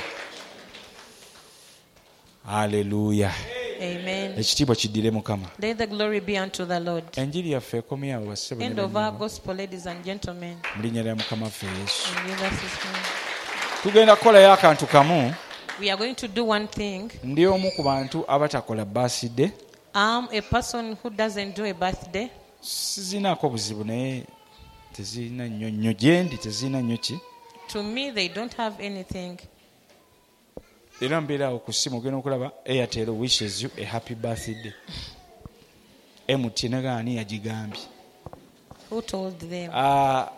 Speaker 1: Haleluya.
Speaker 2: Amen.
Speaker 1: Ekitiibwa kiddire Mukama.
Speaker 2: Let the glory be unto the Lord.
Speaker 1: Enjiri yaffe ekomye awo bassebo ne
Speaker 2: End of our
Speaker 1: bannyabo.
Speaker 2: gospel, ladies and gentlemen.
Speaker 1: Mu linnya lya Mukama waffe Yesu.
Speaker 2: In Jesus' name.
Speaker 1: Tugenda kukolayo akantu kamu.
Speaker 2: We are going to do one thing.
Speaker 1: Ndi omu ku bantu abatakola birthday.
Speaker 2: I'm a person who doesn't do a birthday.
Speaker 1: Sizinaako buzibu naye tezirina nnyo nnyo gye ndi tezirina nnyo ki.
Speaker 2: To me, they don't have anything.
Speaker 1: Era mbeera awo ku ssimu ogenda okulaba Airtel wishes you a happy birthday. M T N gaani yagigambye.
Speaker 2: Who told them?
Speaker 1: Ah,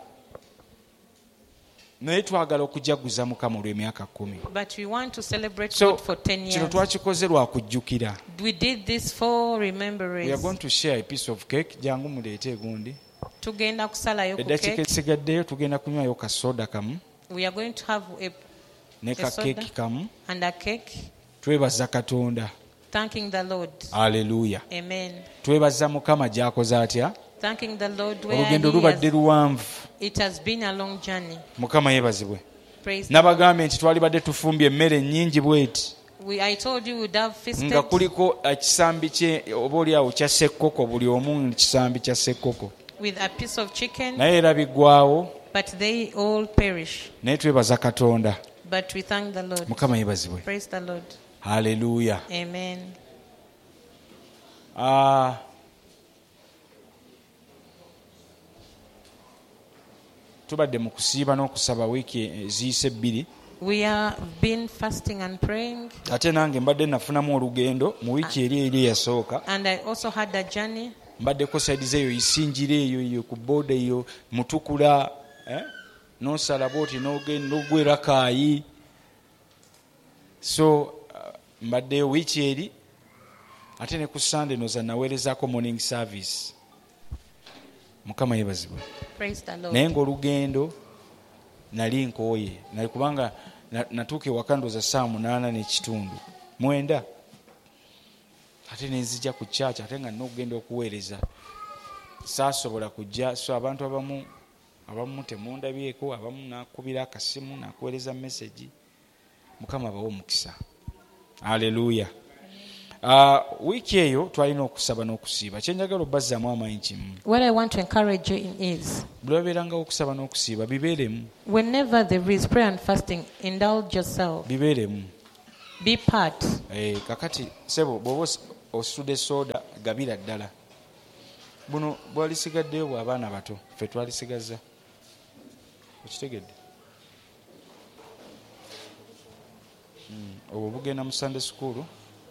Speaker 1: naye twagala okujaguza Mukama olw'emyaka kumi.
Speaker 2: But we want to celebrate
Speaker 1: So
Speaker 2: God for ten
Speaker 1: kino
Speaker 2: years.
Speaker 1: twakikoze lwa kujjukira.
Speaker 2: We did this for
Speaker 1: We are
Speaker 2: remembrance.
Speaker 1: going to share a piece of cake. Jangu muleete egundi.
Speaker 2: Tugenda kusalayo ku
Speaker 1: Eddakiika
Speaker 2: cake.
Speaker 1: esigaddeyo tugenda kunywayo ka soda kamu
Speaker 2: We are going to have a,
Speaker 1: ne ka
Speaker 2: A soda.
Speaker 1: keeki kamu.
Speaker 2: and a cake,
Speaker 1: Twebaza Katonda.
Speaker 2: thanking the Lord.
Speaker 1: Haleluya.
Speaker 2: Amen.
Speaker 1: Twebaza Mukama gy'akoze atya.
Speaker 2: Thanking the Lord where
Speaker 1: Olugendo
Speaker 2: he
Speaker 1: lubadde
Speaker 2: has,
Speaker 1: luwanvu.
Speaker 2: it has been a long journey.
Speaker 1: Mukama yeebazibwe.
Speaker 2: Praise the Lord.
Speaker 1: Nabagambye nti twalibadde tufumbye emmere nnyingi bweti
Speaker 2: We, I told you we'd have feasted
Speaker 1: nga kuliko ekisambi kye oba oliawo kya ssekkoko, buli omu kisambi kya ssekkoko,
Speaker 2: with a piece of chicken,
Speaker 1: naye era biggwawo
Speaker 2: but they all perish.
Speaker 1: Naye twebaza Katonda.
Speaker 2: But we thank the Lord.
Speaker 1: Mukama yebazibwe.
Speaker 2: Praise the Lord.
Speaker 1: Hallelujah.
Speaker 2: Amen.
Speaker 1: Ah, tubadde mu kusiiba n'okusaba wiiki eziyise ebbiri.
Speaker 2: We are been fasting and praying.
Speaker 1: Ate nange mbadde nafunamu olugendo mu wiiki eri eri eyasooka.
Speaker 2: And I also had a journey.
Speaker 1: Mbaddeko saidize eyo isinjira eyo eyo ku booda eyo Mutukula, eh? N'osala bwoti n'ogenda n'ogwera Kaayi. So uh, mbadde wiiki eri ate ne ku Sunday noza naweerezaako morning service. Mukama yebazibwe.
Speaker 2: Praise the Lord.
Speaker 1: Naye ng'olugendo nali nkooye nali kubanga natuuka ewaka ndooza saa munaana n'ekitundu mwenda ate nenzija ku kyaki ate nga n'okugenda okuweereza saasobola kujja. So abantu abamu abamu temundabyeko, abamu nakubira akasimu nakuweereza message. Mukama abawe omukisa. Haleluya. Uh, wiiki eyo twalina okusaba n'okusiiba. Kyenjagala obbazaamu amaanyi kimu.
Speaker 2: What I want to encourage you in is,
Speaker 1: bwe babeerangawo okusaba n'okusiiba bibeeremu.
Speaker 2: whenever there is prayer and fasting, indulge yourself.
Speaker 1: Bibeeremu.
Speaker 2: Be part.
Speaker 1: Eh, kakati sebo bw'oba osudde soda gabira ddala. Buno bwalisigaddeyo bw'abaana bato ffe twalisigaza. Okitegedde? Mm, obwo bugenda mu Sunday school.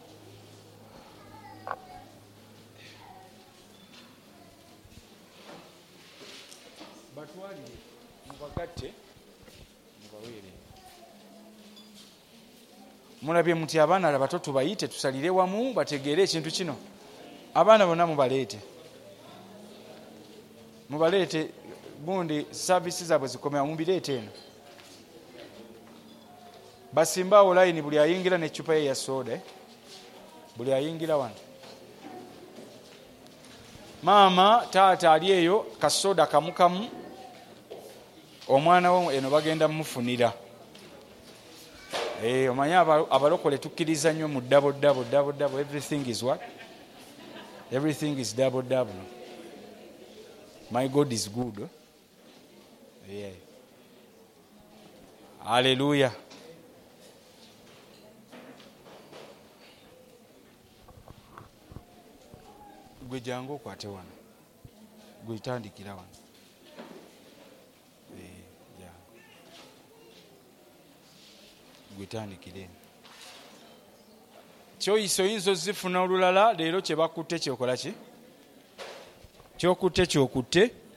Speaker 1: Batwalire mubagatte mubaweere. Mulabye muti abaana abato tubayite tusalire wamu bategeere ekintu kino. Abaana bonna mubaleete. Mubaleete bundi services zaabwe zikomera mubireete eno. Basimbaawo layini buli ayingira n'eccupa ye ya soda. Eh? Buli ayingira wano. Maama taata ali eyo kasoda kamukamu. Omwana wo eno bagenda mufunira. Eh, omanya abalokole tukkiriza nnyo mu double double double double. Everything is what? Everything is double double. My God is good. Oh? Yeah. Hallelujah. Gwe jangu okwate wano. Gwe tandikira wano. Eh, jangu. Gwe tandikire. Kyoyiso yinzo zifuna olulala leero kye bakutte kyokola ki? Kyokutte kyokutte